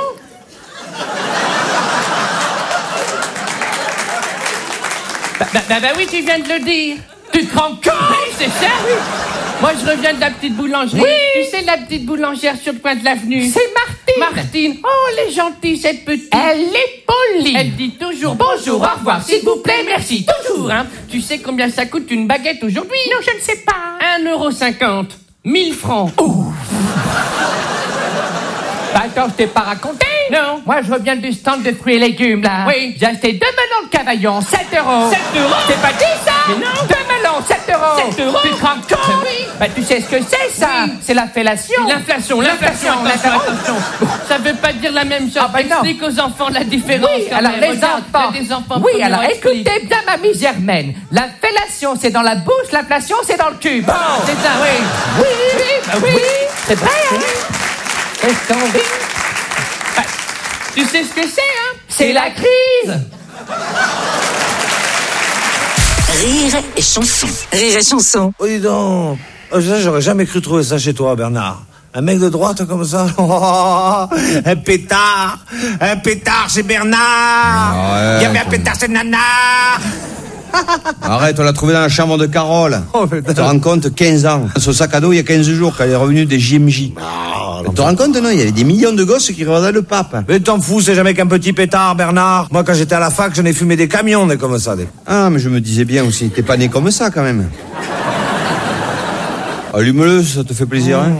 Bah, bah, bah, bah oui, tu viens de le dire. Tu te rends compte? C'est ça, oui. Moi, je reviens de la petite boulangerie. Oui. Tu sais, la petite boulangère sur le coin de l'avenue. C'est Martine. Martine. Oh, elle est gentille, cette petite. Elle est polie. Elle dit toujours bonjour, au revoir, s'il vous plaît, merci. Toujours, hein. Tu sais combien ça coûte une baguette aujourd'hui? Non, je ne sais pas. un euro cinquante. mille francs. Oh. Bah, attends, je t'ai pas raconté? Non. Moi, je reviens du stand de fruits et légumes, là. Oui. J'ai acheté deux melons de Cavaillon, sept euros. sept euros? T'es pas dit ça? Mais non. Deux melons, sept euros. sept euros? Tu te rends compte? Oui. Bah, tu sais ce que c'est, ça? Oui. C'est la fellation. L'inflation, l'inflation, l'inflation. Ça veut pas dire la même chose. Ah, bah, explique aux enfants la différence. Oui, alors, les regarde, enfants. Des enfants. Oui, alors, écoutez bien, mamie Germaine. La fellation, c'est dans la bouche, l'inflation, c'est dans le cul. Bon. Oh. C'est ça, oui. Oui, oui, bah, oui. oui. C'est vrai, hein? Est-ce qu'on dit? Bah, tu sais ce que c'est, hein? C'est la crise!
Rire et chanson. Rire et chanson.
Oh, dis donc. Oh, j'aurais jamais cru trouver ça chez toi, Bernard. Un mec de droite comme ça. Oh, un pétard. Un pétard chez Bernard.
Ouais,
il y avait un pétard chez Nana.
Arrête, on l'a trouvé dans la chambre de Carole. Oh, tu te rends compte, quinze ans. Son sac à dos, il y a quinze jours, quand elle est revenue des J M J. Oh, tu te rends compte, non? Il y avait des millions de gosses qui regardaient le pape.
Mais t'en fous, c'est jamais qu'un petit pétard, Bernard. Moi, quand j'étais à la fac, j'en ai fumé des camions, des comme ça. Des...
Ah, mais je me disais bien aussi, t'es pas né comme ça, quand même. Allume-le, ça te fait plaisir, hein?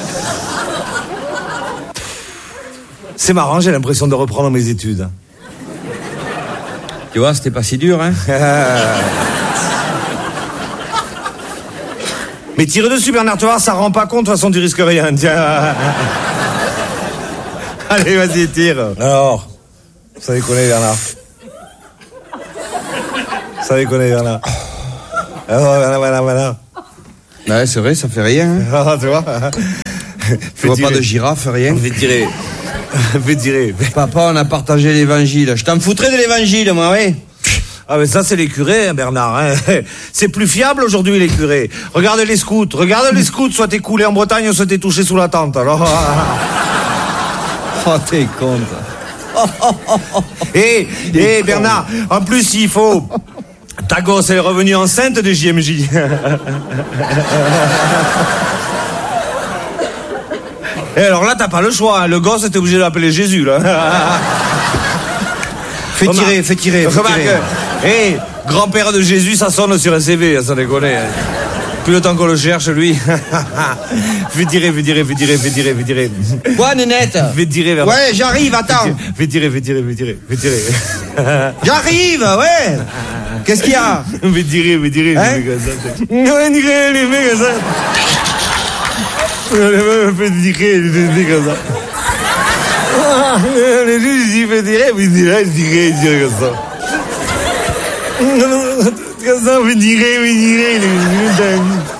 C'est marrant, j'ai l'impression de reprendre mes études.
Tu vois, c'était pas si dur, hein.
Mais tire dessus, Bernard, tu vois, ça rend pas compte, de toute façon, tu risques rien. Tiens. Allez, vas-y, tire. Alors, ça déconne, Bernard. Ça déconne, Bernard. Alors, Bernard, Bernard, Bernard.
Ouais, c'est vrai, ça fait rien. Hein.
Ah, tu vois.
Tu vois pas de girafe, rien.
Fais tirer. Fais tirer.
Papa, on a partagé l'évangile. Je t'en foutrais de l'évangile, moi, oui.
Ah mais ça c'est les curés, hein, Bernard. Hein. C'est plus fiable aujourd'hui les curés. Regarde les scouts, regarde les scouts, soit t'es coulé en Bretagne ou soit t'es touché sous la tente. Alors.
Oh t'es con.
Eh, eh Bernard, en plus il faut. Ta gosse elle est revenue enceinte de J M J. Et alors là t'as pas le choix, hein. Le gosse t'es obligé de l'appeler Jésus là.
Fais tirer, fais tirer, fais tirer.
Hé, hey, grand-père de Jésus, ça sonne sur un C V, ça déconne. Plus le temps qu'on le cherche, lui. Fais tirer, fais tirer, fais tirer, fais tirer, fais tirer.
Quoi, Nénette?
Fais tirer vers...
Ouais, j'arrive, attends.
Fais tirer, fais tirer, fais tirer, fais tirer.
J'arrive, ouais. Qu'est-ce qu'il y a?
Fais tirer, fais tirer,
hein?
les fais comme ça. Fais tirer, les fais comme ça. Fais tirer, les fais comme ça. Les juges, ils font tirer, puis ils disent, ils tirent, ils tirent comme ça. Comme ça, on fait tirer, on fait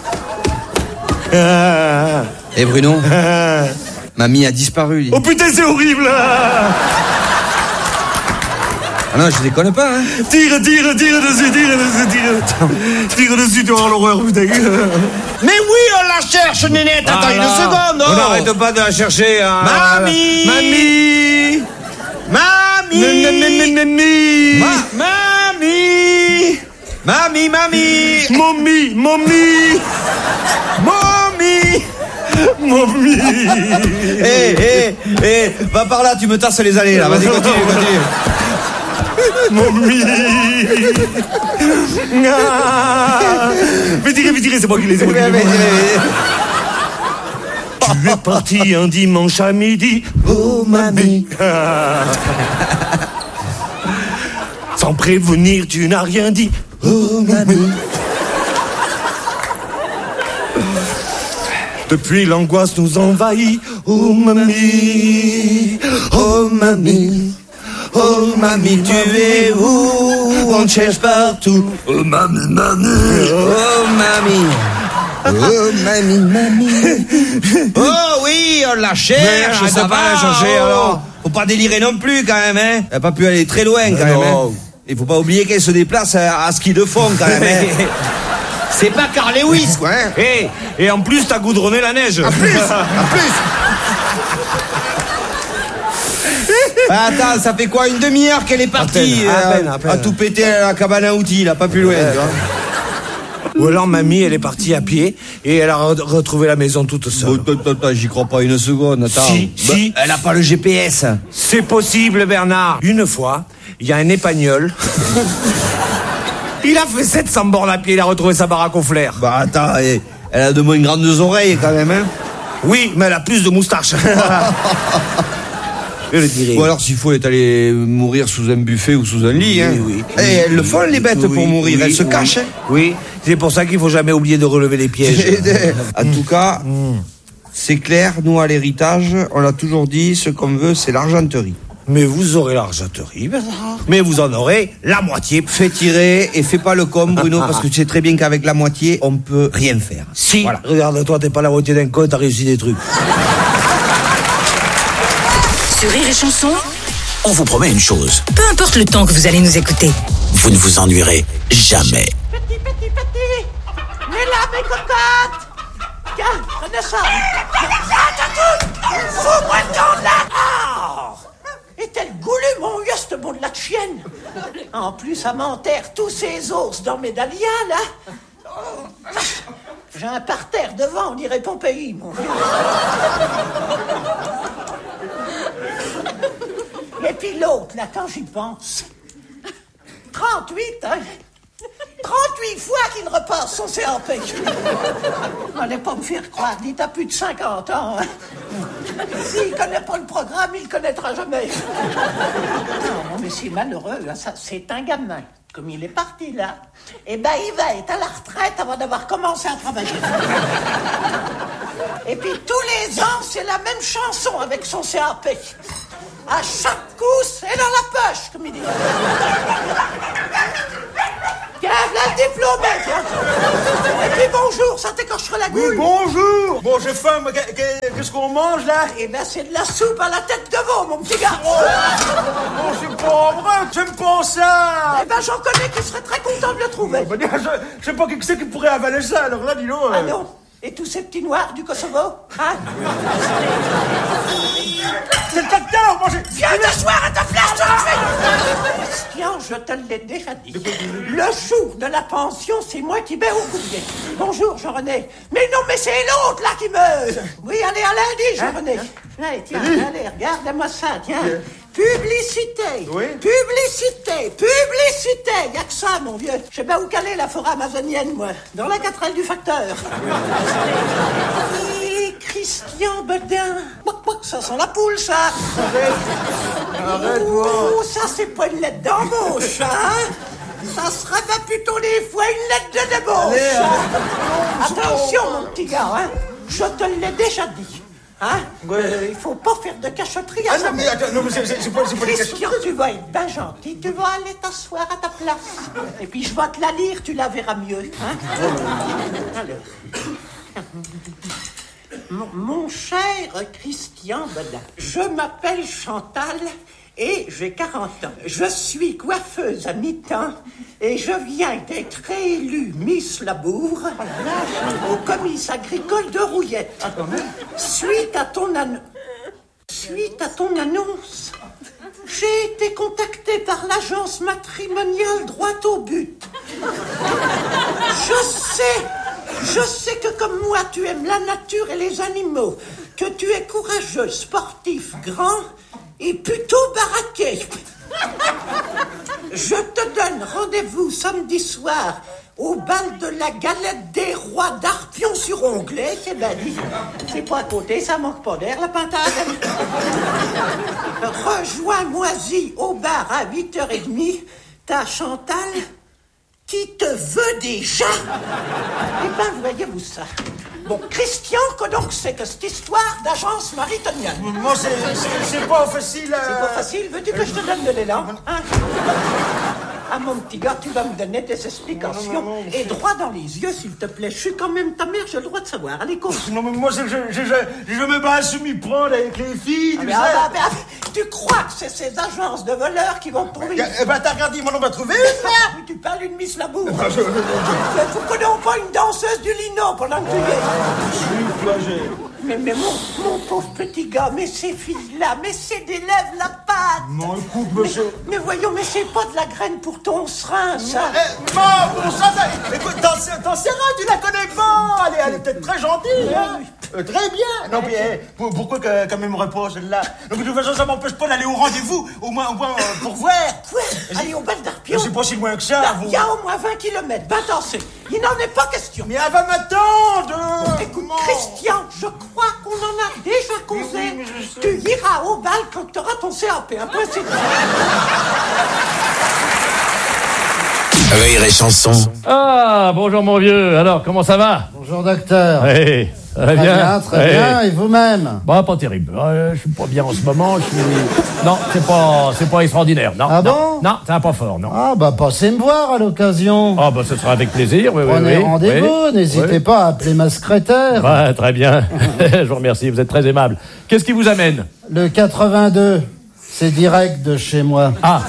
tirer.
Eh Bruno, mamie a disparu.
Oh putain, c'est horrible.
Ah non, je déconne pas, hein.
Tire, tire, tire dessus, tire dessus, tire. Tire dessus, tu vas avoir l'horreur, putain.
Mais oui, on la cherche, Nénette. Attends
ah
une
là.
seconde.
On n'arrête pas de la chercher. Hein.
Mamie.
Mamie.
Mamie.
Mamie.
Ma mamie. Mamie, mamie.
Mommy, mommy.
Mommy.
Mommy.
Eh, eh, eh, va par là, tu me tasses les allées, là. Vas-y, continue, continue.
Mommy. Ah. Fais tirer, fais tirer, c'est moi qui les ai. Tu es parti un dimanche à midi.
Oh, mamie.
Sans prévenir, tu n'as rien dit.
Oh, mamie.
Depuis, l'angoisse nous envahit. Oh, mamie.
Oh, mamie. Oh, mamie, tu es où? On te cherche partout.
Oh, mamie, mamie.
Oh, mamie. Oh, mamie, mamie. Oh, oui, on la cherche.
Mais
Ça va
la chercher,
oh.
alors.
Faut pas délirer non plus, quand même, hein. Elle a pas pu aller très loin, quand
Mais
même,
non.
hein. Il faut pas oublier qu'elle se déplace à, à ski de fond, quand même, hein. C'est pas Carl Lewis, quoi, hein.
Et, et en plus, t'as goudronné la neige.
En plus, en plus. Ah, attends, ça fait quoi, une demi-heure qu'elle est partie
À peine, à
euh,
peine, à peine.
à tout péter à la cabane à outils, là, pas plus loin, tu vois.
Ou alors, mamie, elle est partie à pied et elle a re- retrouvé la maison toute seule.
Bon, attends, attends, j'y crois pas une seconde, attends.
Si,
Bah,
si.
Elle a pas le G P S.
C'est possible, Bernard. Une fois, il y a un épagnol. Il a fait sept cents bornes à pied, il a retrouvé sa baraque au flair.
Bah, attends, elle elle a de moins grandes oreilles, quand même, hein.
Oui, mais elle a plus de moustaches. Je le dirais.
Ou alors, s'il faut, elle est allée mourir sous un buffet ou sous un lit, hein.
Oui, oui.
Et elles le font, les bêtes,
Oui,
pour mourir.
oui,
Elles se
oui.
cachent, hein.
Oui, c'est pour ça qu'il faut jamais oublier de relever les pièges.
En tout cas, c'est clair, nous, à l'héritage, on l'a toujours dit, ce qu'on veut, c'est l'argenterie.
Mais vous aurez l'argenterie, Bernard. Mais vous en aurez la moitié.
Fais tirer et fais pas le con, Bruno, parce que tu sais très bien qu'avec la moitié, on peut rien faire.
Si,
Voilà.
regarde-toi, t'es pas la moitié d'un con, t'as réussi des trucs.
Sur Rire et Chanson,
On vous promet une chose,
peu importe le temps que vous allez nous écouter.
vous ne vous ennuierez jamais.
Petit, petit, petit. Mais là, mes cocottes. Tiens, prenez ça. Fous-moi le temps de la... Oh. Est-elle goulue, mon yust, bon de la chienne. En plus, ça m'enterre tous ces os dans mes dahlias, là. J'ai un parterre devant, on dirait Pompéi, mon vieux. Et puis l'autre, là, quand j'y pense. trente-huit, hein. trente-huit fois qu'il repasse son C A P. N'allez pas me faire croire, il a plus de cinquante ans. Hein. S'il connaît pas le programme, il le connaîtra jamais. Non, mais c'est malheureux, hein, ça, c'est un gamin. Comme il est parti là, eh ben il va être à la retraite avant d'avoir commencé à travailler. Et puis tous les ans, c'est la même chanson avec son C A P. À chaque coup, c'est dans la poche, comme il dit. Tiens, là le diplôme, tiens. Et puis bonjour, ça t'écorchera la gueule.
Oui, bonjour. Bon, j'ai faim, mais qu'est-ce qu'on mange, là?
Eh ben, c'est de la soupe à la tête de veau, mon petit gars.
Oh, non, c'est pas vrai, j'aime pas ça.
Eh ben, j'en connais qui seraient très contents de le trouver.
Oh, ben, je, je sais pas qui c'est qui pourrait avaler ça, alors là, dis-donc.
Ah non. Et tous ces petits noirs du Kosovo, hein?
C'est le facteur, moi j'ai...
Viens t'asseoir à ta place, tout de suite. Christian, je te l'ai déjà dit. Le jour de la pension, c'est moi qui vais au courrier. Bonjour, Jean-René. Mais non, mais c'est l'autre, là, qui me... Oui, allez, à lundi, Jean-René. Hein? Allez, tiens, allez, regarde-moi ça, tiens. Yeah. Publicité, oui. publicité, publicité, y'a que ça, mon vieux. Je sais pas où caler la forêt amazonienne, moi. Dans la quatrelle du facteur. Et Christian Bedin. Ça sent la poule, ça.
Arrête, arrête, moi.
Oh, ça, c'est pas une lettre d'embauche, hein. Ça serait pas plutôt des fois une lettre de débauche. Allez, hein. Attention, mon petit gars, hein. Je te l'ai déjà dit. Hein? Ouais. Euh, il faut pas faire de cachotterie à
ah,
ça.
Non, mais attends, non, mais c'est, c'est pas, c'est pas des
Christian, tu vas être ben gentil, tu vas aller t'asseoir à ta place. Et puis je vais te la lire, tu la verras mieux. Hein? Alors. Mon, mon cher Christian Bedin, je m'appelle Chantal et j'ai quarante ans. Je suis coiffeuse à mi-temps et je viens d'être réélue Miss Labour au comice agricole de Rouillette. Suite à ton an... Suite à ton annonce, j'ai été contactée par l'agence matrimoniale droit au but. Je sais, je sais que comme moi tu aimes la nature et les animaux, que tu es courageux, sportif, grand et plutôt baraqué. Je te donne rendez-vous samedi soir au bal de la galette des rois d'Arpion-sur-Onglet. C'est bien dit. C'est pas à côté, ça manque pas d'air, la pintade. Rejoins-moi-y au bar à huit heures trente. Ta Chantal qui te veut déjà. Eh ben, voyez-vous ça. Bon, Christian, que donc c'est que cette histoire d'agence maritonienne?
Moi, c'est, c'est, c'est pas facile. Euh...
C'est pas facile. Veux-tu que je te donne de l'élan, hein? Ah, mon petit gars, tu vas me donner des explications. Non, non, non, et droit dans les yeux, s'il te plaît. Je suis quand même ta mère, j'ai le droit de savoir. Allez, cours.
Non, mais moi, je, je, je, je, je me bats à m'y prendre avec les filles,
ah,
tu
mais,
sais.
Ah, bah, bah, tu crois que c'est ces agences de voleurs qui vont te trouver?
Eh ben, t'as regardé, moi, on va trouver une, là.
Oui, tu parles d'une Miss Labour.
Ah, je, je, je, je...
Vous connaissez pas une danseuse du lino pendant que tu y es? Mais, mais mon, mon pauvre petit gars, mais ces filles-là, mais c'est des lèvres la pâte.
Non, écoute, monsieur.
Mais, mais voyons, mais c'est pas de la graine pour ton serin, ça.
Eh, non, bon, ça, ça, écoute, ton, ton serin, tu la connais pas. Elle est, elle est peut-être très gentille, hein. Euh, très bien. Non, mais eh, pour, pourquoi que, quand même repose celle-là? Donc, de toute façon, ça m'empêche pas d'aller au rendez-vous, au moins, au moins euh, pour voir.
Quoi? Allez au bal d'Arpion.
C'est pas si loin que ça.
Il y a au moins vingt kilomètres. Ben, attendez, il n'en est pas question.
Mais elle va m'attendre.
Écoute, Christian, je crois qu'on en a déjà causé. Oui, oui, tu iras au bal quand tu auras ton C A P. Un peu, c'est...
Rire et chanson.
Ah, bonjour mon vieux. Alors, comment ça va?
Bonjour docteur.
Hey, ça va
très
bien?
bien, très hey. bien. Et vous-même?
Bah, pas terrible. Euh, je suis pas bien en ce moment. Je suis... Non, c'est pas, c'est pas extraordinaire. Non.
Ah
non,
bon?
Non, ça va pas fort, non.
Ah bah passez me voir à l'occasion.
Ah bah ce sera avec plaisir. Oui,
Prenez
oui,
rendez-vous.
Oui,
n'hésitez
oui.
pas à appeler ma secrétaire.
Ouais, très bien. Je vous remercie. Vous êtes très aimable. Qu'est-ce qui vous amène?
Le quatre-vingt-deux. C'est direct de chez moi.
Ah.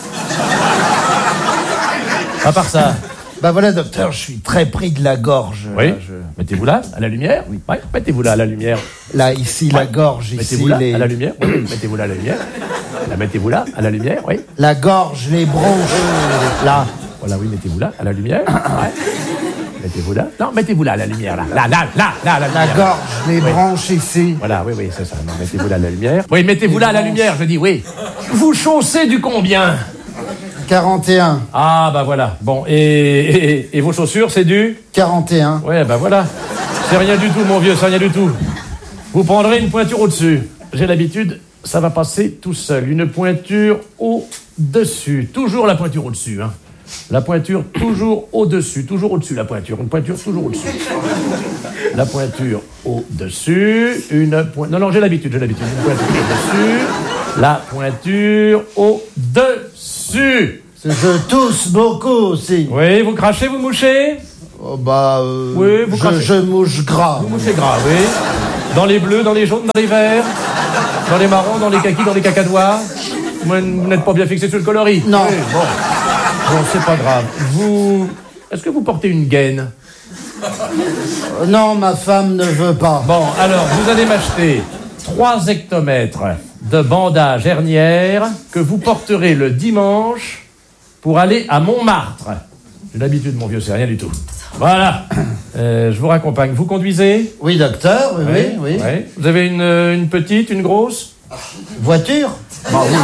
À part ça.
Bah voilà, docteur, je suis très pris de la gorge.
Oui.
Là, je...
Mettez-vous là, à la lumière. Oui. Ouais. Mettez-vous là, à la lumière.
Là, ici,
ouais.
la gorge, ici,
mettez-vous là,
les...
à la lumière. Oui. Mettez-vous là, à la lumière. Là, mettez-vous là, à la lumière, oui.
La gorge, les bronches, là.
Voilà, oui, mettez-vous là, à la lumière. Ouais. Mettez-vous là. Non, mettez-vous là, à la lumière, là. Là, là, là, là, à la lumière.
La gorge, les
oui.
bronches ici.
Voilà, oui, oui, c'est ça. Non, mettez-vous là, à la lumière. Oui, mettez-vous là, à la lumière, je dis, oui. Vous chaussez du combien?
quarante et un.
Ah, bah voilà. Bon, et, et, et vos chaussures, c'est du
quarante et un.
Ouais, bah voilà. C'est rien du tout, mon vieux, c'est rien du tout. Vous prendrez une pointure au-dessus. J'ai l'habitude, ça va passer tout seul. Une pointure au-dessus. Toujours la pointure au-dessus, hein. La pointure toujours au-dessus. Toujours au-dessus, la pointure. Une pointure toujours au-dessus. La pointure au-dessus. Une pointure... Non, non, j'ai l'habitude, j'ai l'habitude. Une pointure au-dessus. La pointure au-dessus.
Je tousse beaucoup aussi.
Oui, vous crachez, vous mouchez?
Oh bah... Euh,
oui, vous crachez.
Je, je mouche gras.
Vous mouchez gras, oui. Dans les bleus, dans les jaunes, dans les verts, dans les marrons, dans les kakis, dans les cacadois. Vous n'êtes pas bien fixé sur le coloris?
Non.
Oui, bon. Bon, c'est pas grave. Vous... Est-ce que vous portez une gaine?
euh, Non, ma femme ne veut pas.
Bon, alors, vous allez m'acheter trois hectomètres de bandage hernière que vous porterez le dimanche pour aller à Montmartre. J'ai l'habitude, mon vieux, c'est rien du tout. Voilà. Euh, je vous raccompagne. Vous conduisez?
Oui, docteur, oui, oui, oui.
oui. Vous avez une, une petite, une grosse?
Voiture?
Bah oui.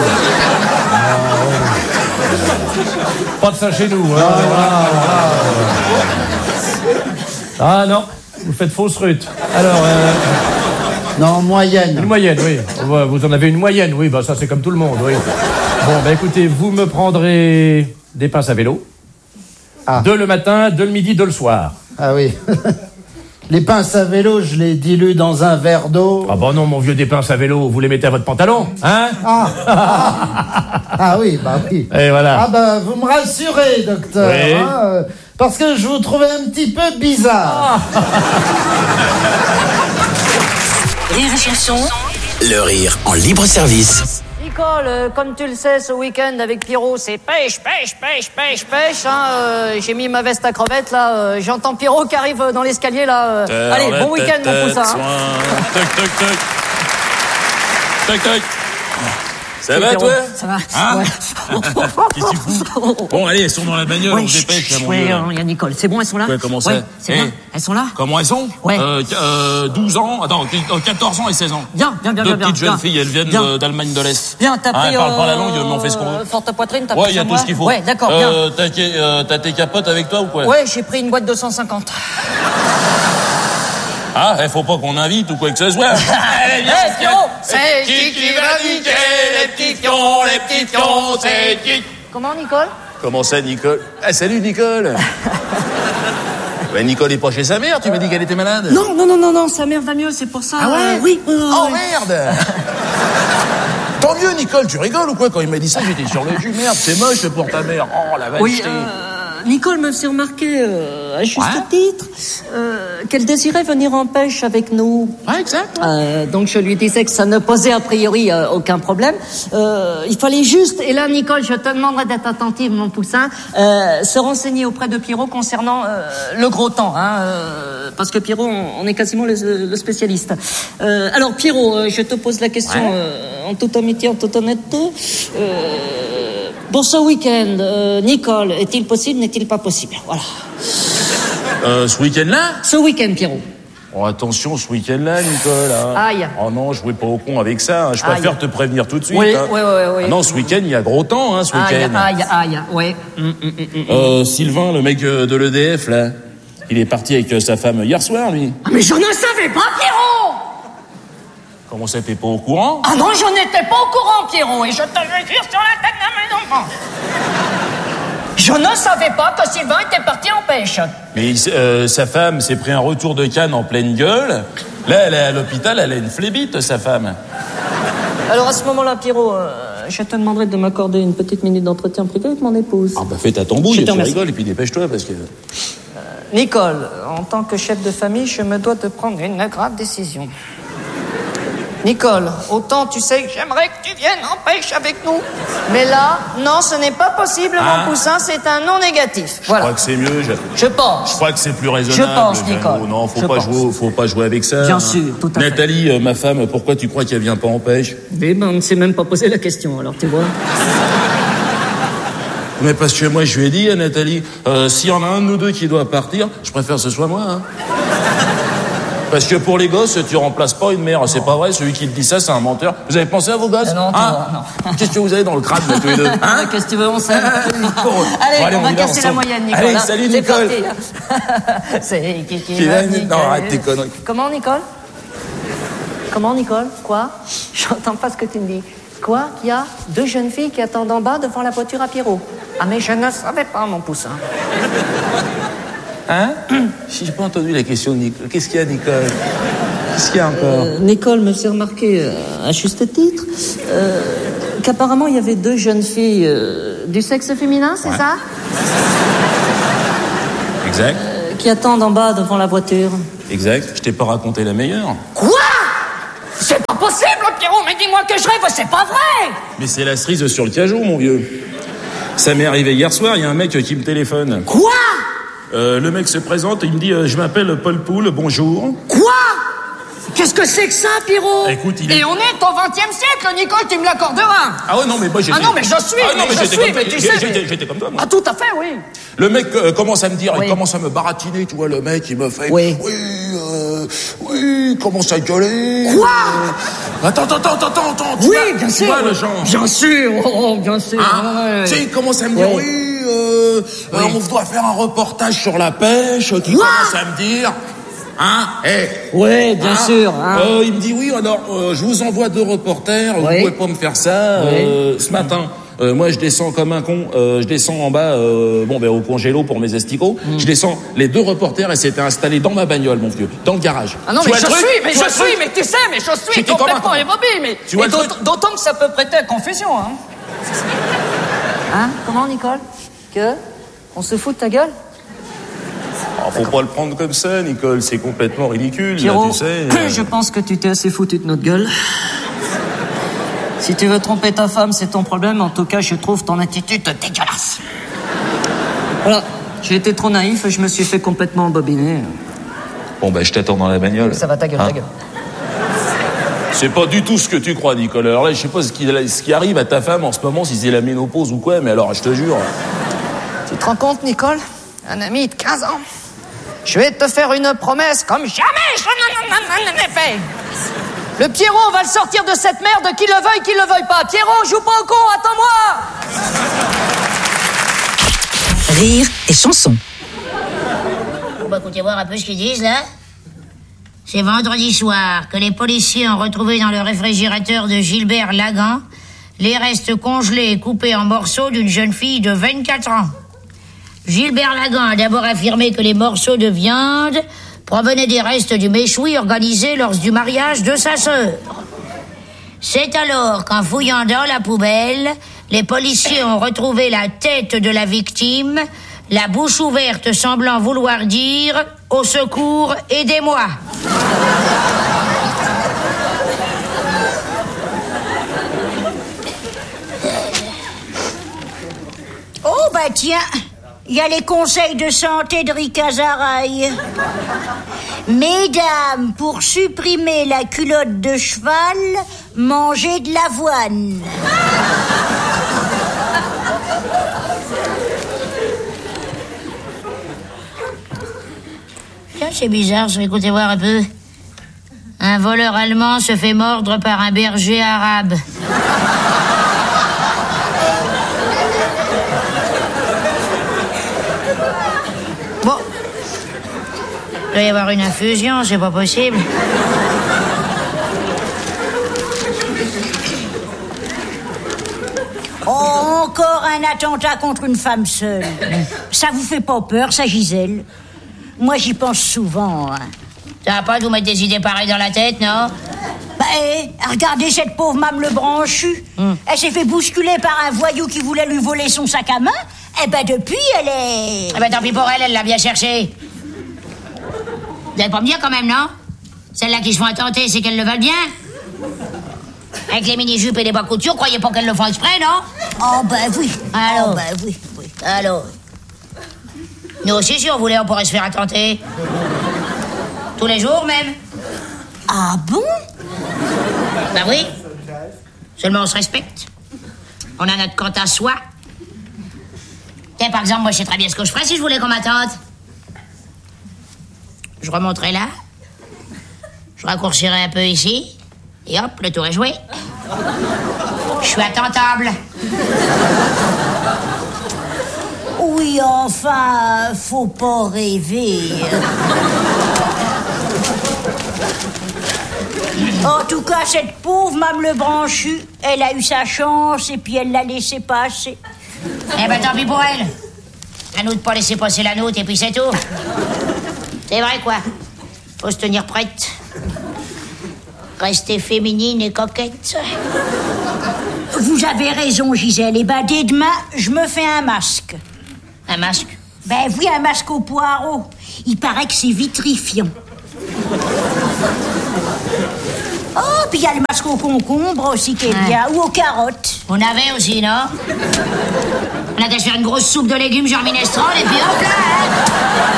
Pas de ça chez nous, hein.
Ah,
ah non, vous faites fausse rute. Alors, euh...
non, moyenne.
Une moyenne, oui. Vous en avez une moyenne, oui, bah ça c'est comme tout le monde, oui. Bon, bah écoutez, vous me prendrez des pinces à vélo.
Ah.
Deux le matin, deux le midi, deux le soir.
Ah oui. Les pinces à vélo, je les dilue dans un verre d'eau.
Ah bah non, mon vieux, des pinces à vélo, vous les mettez à votre pantalon, hein?
Ah, ah, ah oui, bah oui.
Et voilà.
Ah bah, vous me rassurez, docteur.
Oui.
Hein, euh, parce que je vous trouvais un petit peu bizarre.
Ah. Rire et chanson.
Le rire en libre service.
Nicole, euh, comme tu le sais, ce week-end avec Pierrot, c'est pêche, pêche, pêche, pêche, pêche. Hein, euh, j'ai mis ma veste à crevettes, là. Euh, j'entends Pierrot qui arrive dans l'escalier, là. Euh. Allez, bon week-end, mon poussin. Hein.
Toc, toc, toc. Toc, toc. Ça
Salut,
va,
Pierrot.
toi?
Ça va.
Hein?
Ouais.
Qu'est-ce que tu fous? Bon, allez, elles sont dans la bagnole,
Ouais,
on se dépêche, là, mon
ouais,
vieux.
il y a Nicole. C'est bon, elles sont là?
Ouais, comment ça?
Ouais, c'est
Eh.
bien. Elles sont là?
Comment elles sont?
Ouais.
Euh, qu- euh, douze ans, attends, quatorze ans et seize ans.
Bien, bien, bien,
Deux
bien,
petites
bien.
jeunes filles, elles viennent
Bien.
de- d'Allemagne de l'Est.
Bien, t'as
Hein,
pris...
elles parlent pas la
euh,
langue, mais on fait ce qu'on veut.
Forte poitrine, t'as
Ouais,
pris
il y a
sur
tout
moi?
ce qu'il faut.
Ouais, d'accord, bien.
Euh, t'as, tes- euh, t'as tes capotes avec toi ou quoi?
Ouais, j'ai pris une boîte de cent cinquante.
Ah, il faut pas qu'on invite ou quoi que ce soit.
Allez, viens,
Eh,
Pierrot.
c'est qui qui va niquer les petits pions, les petits pions, c'est qui?
Comment, Nicole?
Comment ça, Nicole? Ah, salut, Nicole. Ouais, Nicole est pas chez sa mère, tu m'as dit qu'elle était malade.
Non, non, non, non, non, sa mère va mieux, c'est pour ça.
Ah ouais?
euh, Oui, oui, oui,
Oh
oui.
merde. Tant mieux, Nicole, tu rigoles ou quoi? Quand il m'a dit ça, j'étais sur le cul. Merde, c'est moche pour ta mère. Oh, la vache.
Oui, euh, Nicole me fait remarquer, euh, à juste
Ouais.
titre, euh, qu'elle désirait venir en pêche avec nous.
Ouais, exact.
Euh, donc je lui disais que ça ne posait a priori euh, aucun problème. Euh, il fallait juste, et là Nicole, je te demanderai d'être attentive, mon poussin, euh, se renseigner auprès de Pierrot concernant euh, le gros temps, hein, euh, parce que Pierrot, on, on est quasiment le, le spécialiste. Euh, alors Pierrot, euh, je te pose la question
Ouais.
euh, en toute amitié, en toute honnêteté. Euh, pour ce week-end, euh, Nicole, est-il possible, n'est-il pas possible? Voilà.
Euh, ce week-end-là?
Ce week-end, Pierrot.
Oh, attention, ce week-end-là, Nicole. Hein.
Aïe.
Oh non, jouez pas au con avec ça. Hein. Je préfère
Aïe.
te prévenir tout de suite.
Oui,
hein.
oui, oui, oui.
Ah non, ce week-end, il y a gros temps, hein, ce
Aïe,
week-end.
aïe, aïe, ouais. Mm, mm, mm, mm.
Euh, Sylvain, le mec euh, de l'E D F, là, il est parti avec euh, sa femme hier soir, lui.
Ah, mais je ne savais pas, Pierrot!
Comment ça, t'es pas au courant?
Ah non, je n'étais pas au courant, Pierrot, et je te le jure sur la tête de mes enfants. Je ne savais pas que Sylvain était parti en pêche.
Mais il s'est- euh, sa femme s'est pris un retour de canne en pleine gueule. Là, elle est à l'hôpital, elle a une flébite, sa femme.
Alors à ce moment-là, Pierrot, euh, je te demanderai de m'accorder une petite minute d'entretien privé avec mon épouse.
Ah bah fais ta
Je
tambouille,
te
tu
remercie.
rigoles, et puis dépêche-toi, parce que...
Nicole, en tant que chef de famille, je me dois de prendre une grave décision. Nicole, autant tu sais que j'aimerais que tu viennes en pêche avec nous. Mais là, non, ce n'est pas possible,
Ah.
mon poussin, c'est un non négatif.
Je
Voilà.
crois que c'est mieux. Je,
Je pense.
je crois que c'est plus raisonnable.
Je pense,
Jeannot.
Nicole.
Non, faut
Je
pas
pense.
jouer, faut pas jouer avec ça.
Bien
hein.
sûr, tout à fait.
Nathalie, euh, ma femme, pourquoi tu crois qu'elle vient pas en pêche?
Eh ben, on ne s'est même pas posé la question, alors tu vois.
Mais parce que moi, je lui ai dit à Nathalie, euh, s'il y en a un de nous deux qui doit partir, je préfère que ce soit moi. Hein. Parce que pour les gosses, tu remplaces pas une mère. C'est pas vrai, celui qui te dit ça, c'est un menteur. Vous avez pensé à vos gosses?
Non,
hein?
non.
Qu'est-ce que vous avez dans le crâne, là, tous les deux?
Hein? Qu'est-ce que tu veux, on s'aime. Allez,
bon, allez,
on,
on
va
y va,
casser
on
la
s'en-
moyenne, Nicole.
Allez,
hein.
salut,
C'est
Nicole.
parti, hein. C'est qui qui
Qui
va,
va-
Nicole.
Non, arrête tes conneries.
Comment, Nicole? Comment, Nicole? Quoi? J'entends pas ce que tu me dis. Quoi? Qu'il y a deux jeunes filles qui attendent en bas devant la voiture à Pierrot. Ah, mais je ne savais pas, mon poussin.
Hein? J'ai pas entendu la question de Nicole. Qu'est-ce qu'il y a, Nicole? Qu'est-ce qu'il y a encore?
Euh, Nicole me fait remarquer, euh, à juste titre, euh, qu'apparemment il y avait deux jeunes filles euh, du sexe féminin, c'est
Ouais.
ça?
Exact.
Euh, qui attendent en bas devant la voiture.
Exact. Je t'ai pas raconté la meilleure.
Quoi? C'est pas possible, Pierrot, mais dis-moi que je rêve, c'est pas vrai!
Mais c'est la cerise sur le cajou, mon vieux. Ça m'est arrivé hier soir, il y a un mec qui me téléphone.
Quoi?
Euh, le mec se présente et il me dit euh, je m'appelle Paul Poul, bonjour.
Quoi? Qu'est-ce que c'est que ça, Pierrot?
Écoute, il est-
Et on est au vingtième siècle, Nicole, tu me l'accorderas.
Ah ouais, non, mais moi j'étais...
Ah non, mais je suis,
Ah non, mais
mais je
j'étais
suis,
comme toi.
mais tu
J'ai-
sais,
J'étais
mais-
j'étais comme toi, moi.
Ah, tout à fait, oui.
Le mec euh, commence à me dire,
Oui.
il commence à me baratiner, tu vois, le mec, il me fait...
Oui.
Oui, euh, oui, il commence à gueuler.
Quoi?
Euh, Attends, attends, attends, attends, attends. tu
Oui,
vois,
bien
tu
sûr.
vois, le genre...
Bien sûr, oh, oh, bien sûr.
Hein?
ouais.
Tu sais, il commence à me dire,
Oui.
oui, euh,
Oui.
euh, on doit faire un reportage sur la pêche, qui
Quoi?
commence à me dire... Hein? Eh,
Oui, bien
hein?
sûr. Hein.
Euh, il me dit, oui, alors, euh, je vous envoie deux reporters, vous
Oui.
pouvez pas me faire ça.
Oui.
Euh, ce matin, euh, moi, je descends comme un con, euh, je descends en bas, euh, bon, ben, au congélo pour mes asticots.
Mm.
Je descends, les deux reporters, et s'étaient installés dans ma bagnole, mon vieux, dans le garage.
Ah non,
Tu
mais
vois
je
le truc
suis, mais
Tu vois
je
le truc
suis, mais tu sais, mais je suis
J'étais comme un
complètement
con.
ébobé, mais...
Tu vois
et
le
d'aut-
truc
d'autant que ça peut prêter à confusion, hein. Hein? Comment, Nicole? Que? On se fout de ta gueule?
Oh, faut pas le prendre comme ça, Nicole, c'est complètement ridicule, là,
Pierrot,
tu sais. euh.
je pense que tu t'es assez foutu de notre gueule. Si tu veux tromper ta femme, c'est ton problème. En tout cas, je trouve ton attitude dégueulasse. Voilà, j'ai été trop naïf et je me suis fait complètement embobiner.
Bon, ben, je t'attends dans la bagnole.
Ça va, ta gueule,
Hein?
ta gueule.
C'est pas du tout ce que tu crois, Nicole. Alors là, je sais pas ce qui, ce qui arrive à ta femme en ce moment, si c'est la ménopause ou quoi, mais alors, je te jure.
Tu te rends compte, Nicole? Un ami de quinze ans. Je vais te faire une promesse comme jamais je n'en ai fait. Le Pierrot va le sortir de cette merde, qu'il le veuille, qu'il le veuille pas. Pierrot, joue pas au con, attends-moi.
Rire et chanson.
Bon, bah, écoutez voir un peu ce qu'ils disent, là. C'est vendredi soir que les policiers ont retrouvé dans le réfrigérateur de Gilbert Lagan les restes congelés et coupés en morceaux d'une jeune fille de vingt-quatre ans. Gilbert Lagan a d'abord affirmé que les morceaux de viande provenaient des restes du méchoui organisé lors du mariage de sa sœur. C'est alors qu'en fouillant dans la poubelle, les policiers ont retrouvé la tête de la victime, la bouche ouverte semblant vouloir dire « Au secours, aidez-moi ». Oh bah tiens, il y a les conseils de santé de Rika Zaraï. Mesdames, pour supprimer la culotte de cheval, mangez de l'avoine. Tiens, c'est bizarre, ça, écoutez voir un peu. Un voleur allemand se fait mordre par un berger arabe. Bon. Il doit y avoir une infusion, c'est pas possible. Oh, encore un attentat contre une femme seule. Ça vous fait pas peur, ça, Gisèle? Moi, j'y pense souvent. Hein. Ça va pas de vous mettre des idées pareilles dans la tête, non? Bah, eh, regardez cette pauvre Mame le branchu. Mm. Elle s'est fait bousculer par un voyou qui voulait lui voler son sac à main. Eh ben, depuis, elle est... Eh ben, tant pis pour elle, elle l'a bien cherché. Vous allez pas me dire quand même, non? Celles-là qui se font attenter, c'est qu'elles le veulent bien? Avec les mini-jupes et les bas coutures, croyez pas qu'elles le font exprès, non? Oh, ben oui. Alors? Oh, ben oui, oui. Alors? Nous aussi, si on voulait, on pourrait se faire attenter. Tous les jours, même. Ah bon? Ben oui. Seulement, on se respecte. On a notre compte à soi. Tiens, par exemple, moi, je sais très bien ce que je ferais si je voulais qu'on m'attende. Je remonterais là. Je raccourcirai un peu ici. Et hop, le tour est joué. Je suis attentable.
Oui, enfin, faut pas rêver. En tout cas, cette pauvre Mme Lebranchu, elle a eu sa chance et puis elle l'a laissé passer.
Eh ben tant pis pour elle. À nous de pas laisser passer la nôtre et puis c'est tout. C'est vrai quoi. Faut se tenir prête. Rester féminine et coquette.
Vous avez raison, Gisèle. Et ben dès demain, je me fais un masque.
Un masque?
Ben oui, un masque au poireau. Il paraît que c'est vitrifiant. Oh, puis il y a le masque au concombre aussi qui est ouais. bien, ou aux carottes.
On avait aussi, non? On a qu'à se faire une grosse soupe de légumes genre minestrone et puis hop là, hein.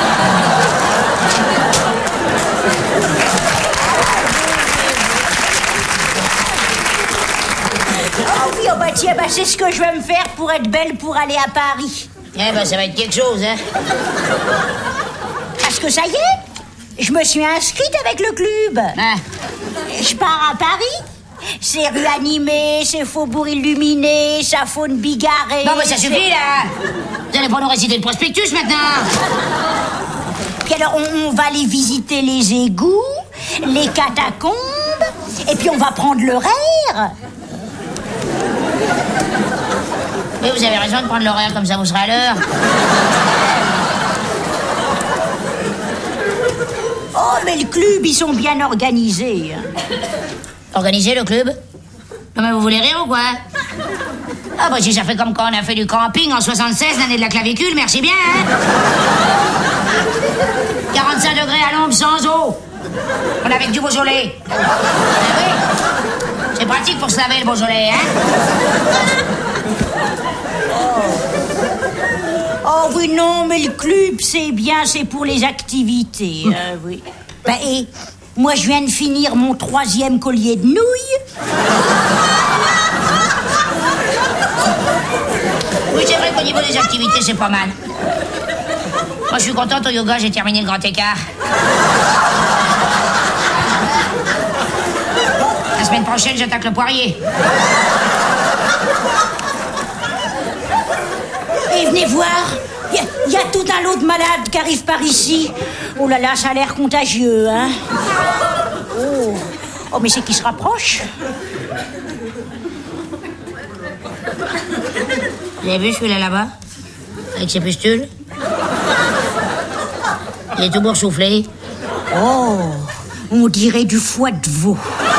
Oh oui, oh bah tiens, bah c'est ce que je vais me faire pour être belle pour aller à Paris.
Eh ben ça va être quelque chose, hein.
Parce que ça y est, je me suis inscrite avec le club.
Ah.
Je pars à Paris. C'est rue animée, c'est faubourg illuminé, sa faune bigarrée.
Bon, bah ça suffit, là. Vous allez pas nous réciter le prospectus, maintenant.
Puis alors, on, on va aller visiter les égouts, les catacombes, et puis on va prendre l'horaire.
Oui, vous avez raison de prendre l'horaire, comme ça vous serez à l'heure.
Oh, mais le club, ils sont bien organisés.
Organisé, le club? Non, mais vous voulez rire ou quoi? Ah, bah, si ça fait comme quand on a fait du camping en soixante-seize, l'année de la clavicule, merci bien, hein? quarante-cinq degrés à l'ombre, sans eau. On est avec du Beaujolais. Ah oui. C'est pratique pour se laver, le Beaujolais, hein?
Oh oui, non, mais le club, c'est bien, c'est pour les activités. Euh, oui. Ben, et moi, je viens de finir mon troisième collier de nouilles.
Oui, c'est vrai qu'au niveau des activités, c'est pas mal. Moi, je suis contente, au yoga, j'ai terminé le grand écart. La semaine prochaine, j'attaque le poirier.
Et venez voir, il y, y a tout un lot de malades qui arrivent par ici. Oh là là, ça a l'air contagieux, hein. Oh, oh mais c'est qui se rapproche.
Vous avez vu celui-là là-bas? Avec ses pustules? Il est tout boursouflé.
Oh, on dirait du foie de veau.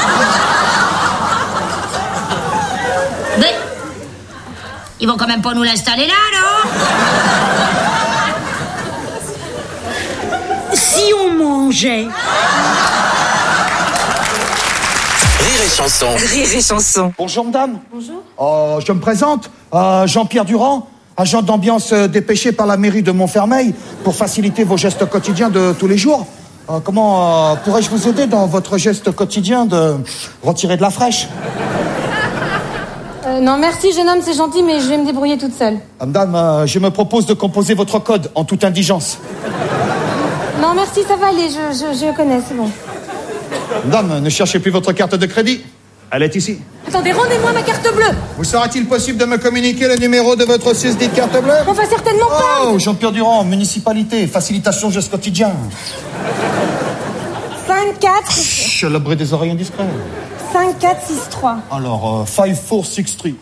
Mais ils vont quand même pas nous l'installer là, non?
Si on mangeait.
Rire et chanson.
Rire et chanson.
Bonjour, madame.
Bonjour.
Euh, je me présente, euh, Jean-Pierre Durand, agent d'ambiance euh, dépêché par la mairie de Montfermeil pour faciliter vos gestes quotidiens de tous les jours. Euh, comment euh, pourrais-je vous aider dans votre geste quotidien de retirer de la fraîche?
Euh, non, merci, jeune homme, c'est gentil, mais je vais me débrouiller toute seule.
Ah, madame, euh, je me propose de composer votre code en toute indigence.
Non, merci, ça va aller, je, je, je connais, c'est bon.
Madame, ne cherchez plus votre carte de crédit. Elle est ici.
Attendez, rendez-moi ma carte bleue.
Vous sera-t-il possible de me communiquer le numéro de votre susdite carte bleue?
Enfin, certainement pas.
Oh, Jean-Pierre Durand, municipalité, facilitation geste quotidien.
cinq quatre...
Chut, le bruit des oreilles indiscrets.
cinq quatre six trois.
Alors, euh, cinq quatre six trois.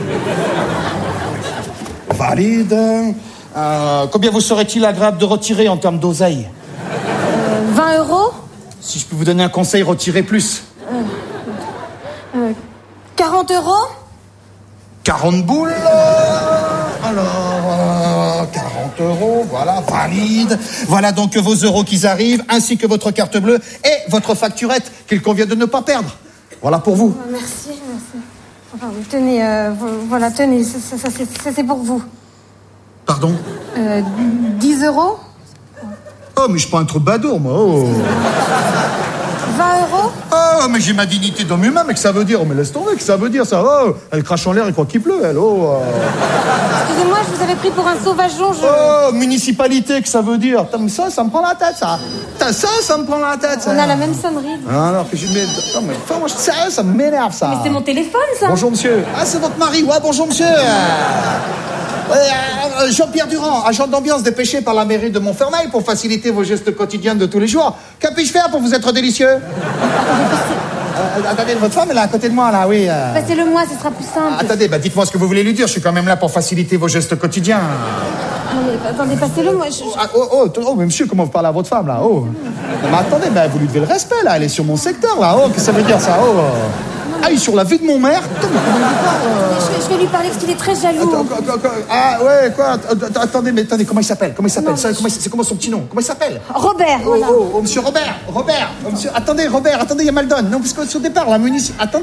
Valide. Euh, combien vous serait-il agréable de retirer en termes d'oseille?
euh, vingt euros.
Si je peux vous donner un conseil, retirez plus.
Euh, euh, quarante euros.
quarante boules. Alors, euh, quarante euros, voilà, valide. Voilà donc vos euros qui arrivent, ainsi que votre carte bleue et votre facturette qu'il convient de ne pas perdre. Voilà pour vous.
Merci, merci. Enfin, oui, tenez, euh, voilà, tenez, ça, ça, ça, c'est, ça, c'est pour vous.
Pardon?
euh, dix euros.
Oh, mais je suis pas un troubadour, moi. Oh.
vingt euros?
Oh, mais j'ai ma dignité d'homme humain, mais que ça veut dire? Oh, mais laisse tomber, que ça veut dire, ça. Oh, elle crache en l'air et croit qu'il pleut, elle. Oh, euh...
Excusez-moi, je vous avais pris pour un sauvageon, je...
oh, municipalité, que ça veut dire? Putain, mais ça, ça me prend la tête, ça. Putain, ça, ça me prend la tête, ça.
On a la même sonnerie.
Ah, alors que je mets... Non, mais enfin, moi, je... sérieux, ça m'énerve, ça.
Mais c'est mon téléphone, ça.
Bonjour, monsieur. Ah, c'est votre mari. Ouais, bonjour, monsieur. Ouais, euh, Jean-Pierre Durand, agent d'ambiance dépêché par la mairie de Montfermeil pour faciliter vos gestes quotidiens de tous les jours. Que puis-je faire pour vous être délicieux? euh, Attendez, votre femme, elle est à côté de moi, là, oui. Euh...
Passez-le moi, ce sera plus simple.
Ah, attendez, bah, dites-moi ce que vous voulez lui dire. Je suis quand même là pour faciliter vos gestes quotidiens.
Non, mais attendez, passez-le moi. Je...
Ah, oh, oh, oh, mais monsieur, comment vous parlez à votre femme, là? Oh. Non, mais attendez, bah, vous lui devez le respect, là. Elle est sur mon secteur, là. Oh, qu'est-ce que ça veut dire, ça? Oh. Ah, il est sur la vie de mon maire? Putain, mais comment il parle, euh...
je, je vais lui parler parce qu'il est très jaloux.
Attends, quoi, quoi, quoi. Ah, ouais, quoi? Attendez, mais attendez, comment il s'appelle? Comment il s'appelle? C'est comment, comment son petit nom? Comment il s'appelle?
Robert,
oh,
voilà.
Oh, oh, monsieur Robert, Robert. Oh, monsieur... Attendez, Robert, attendez, il y a mal donne. Non, parce qu'au départ, la municipalité... Attendez,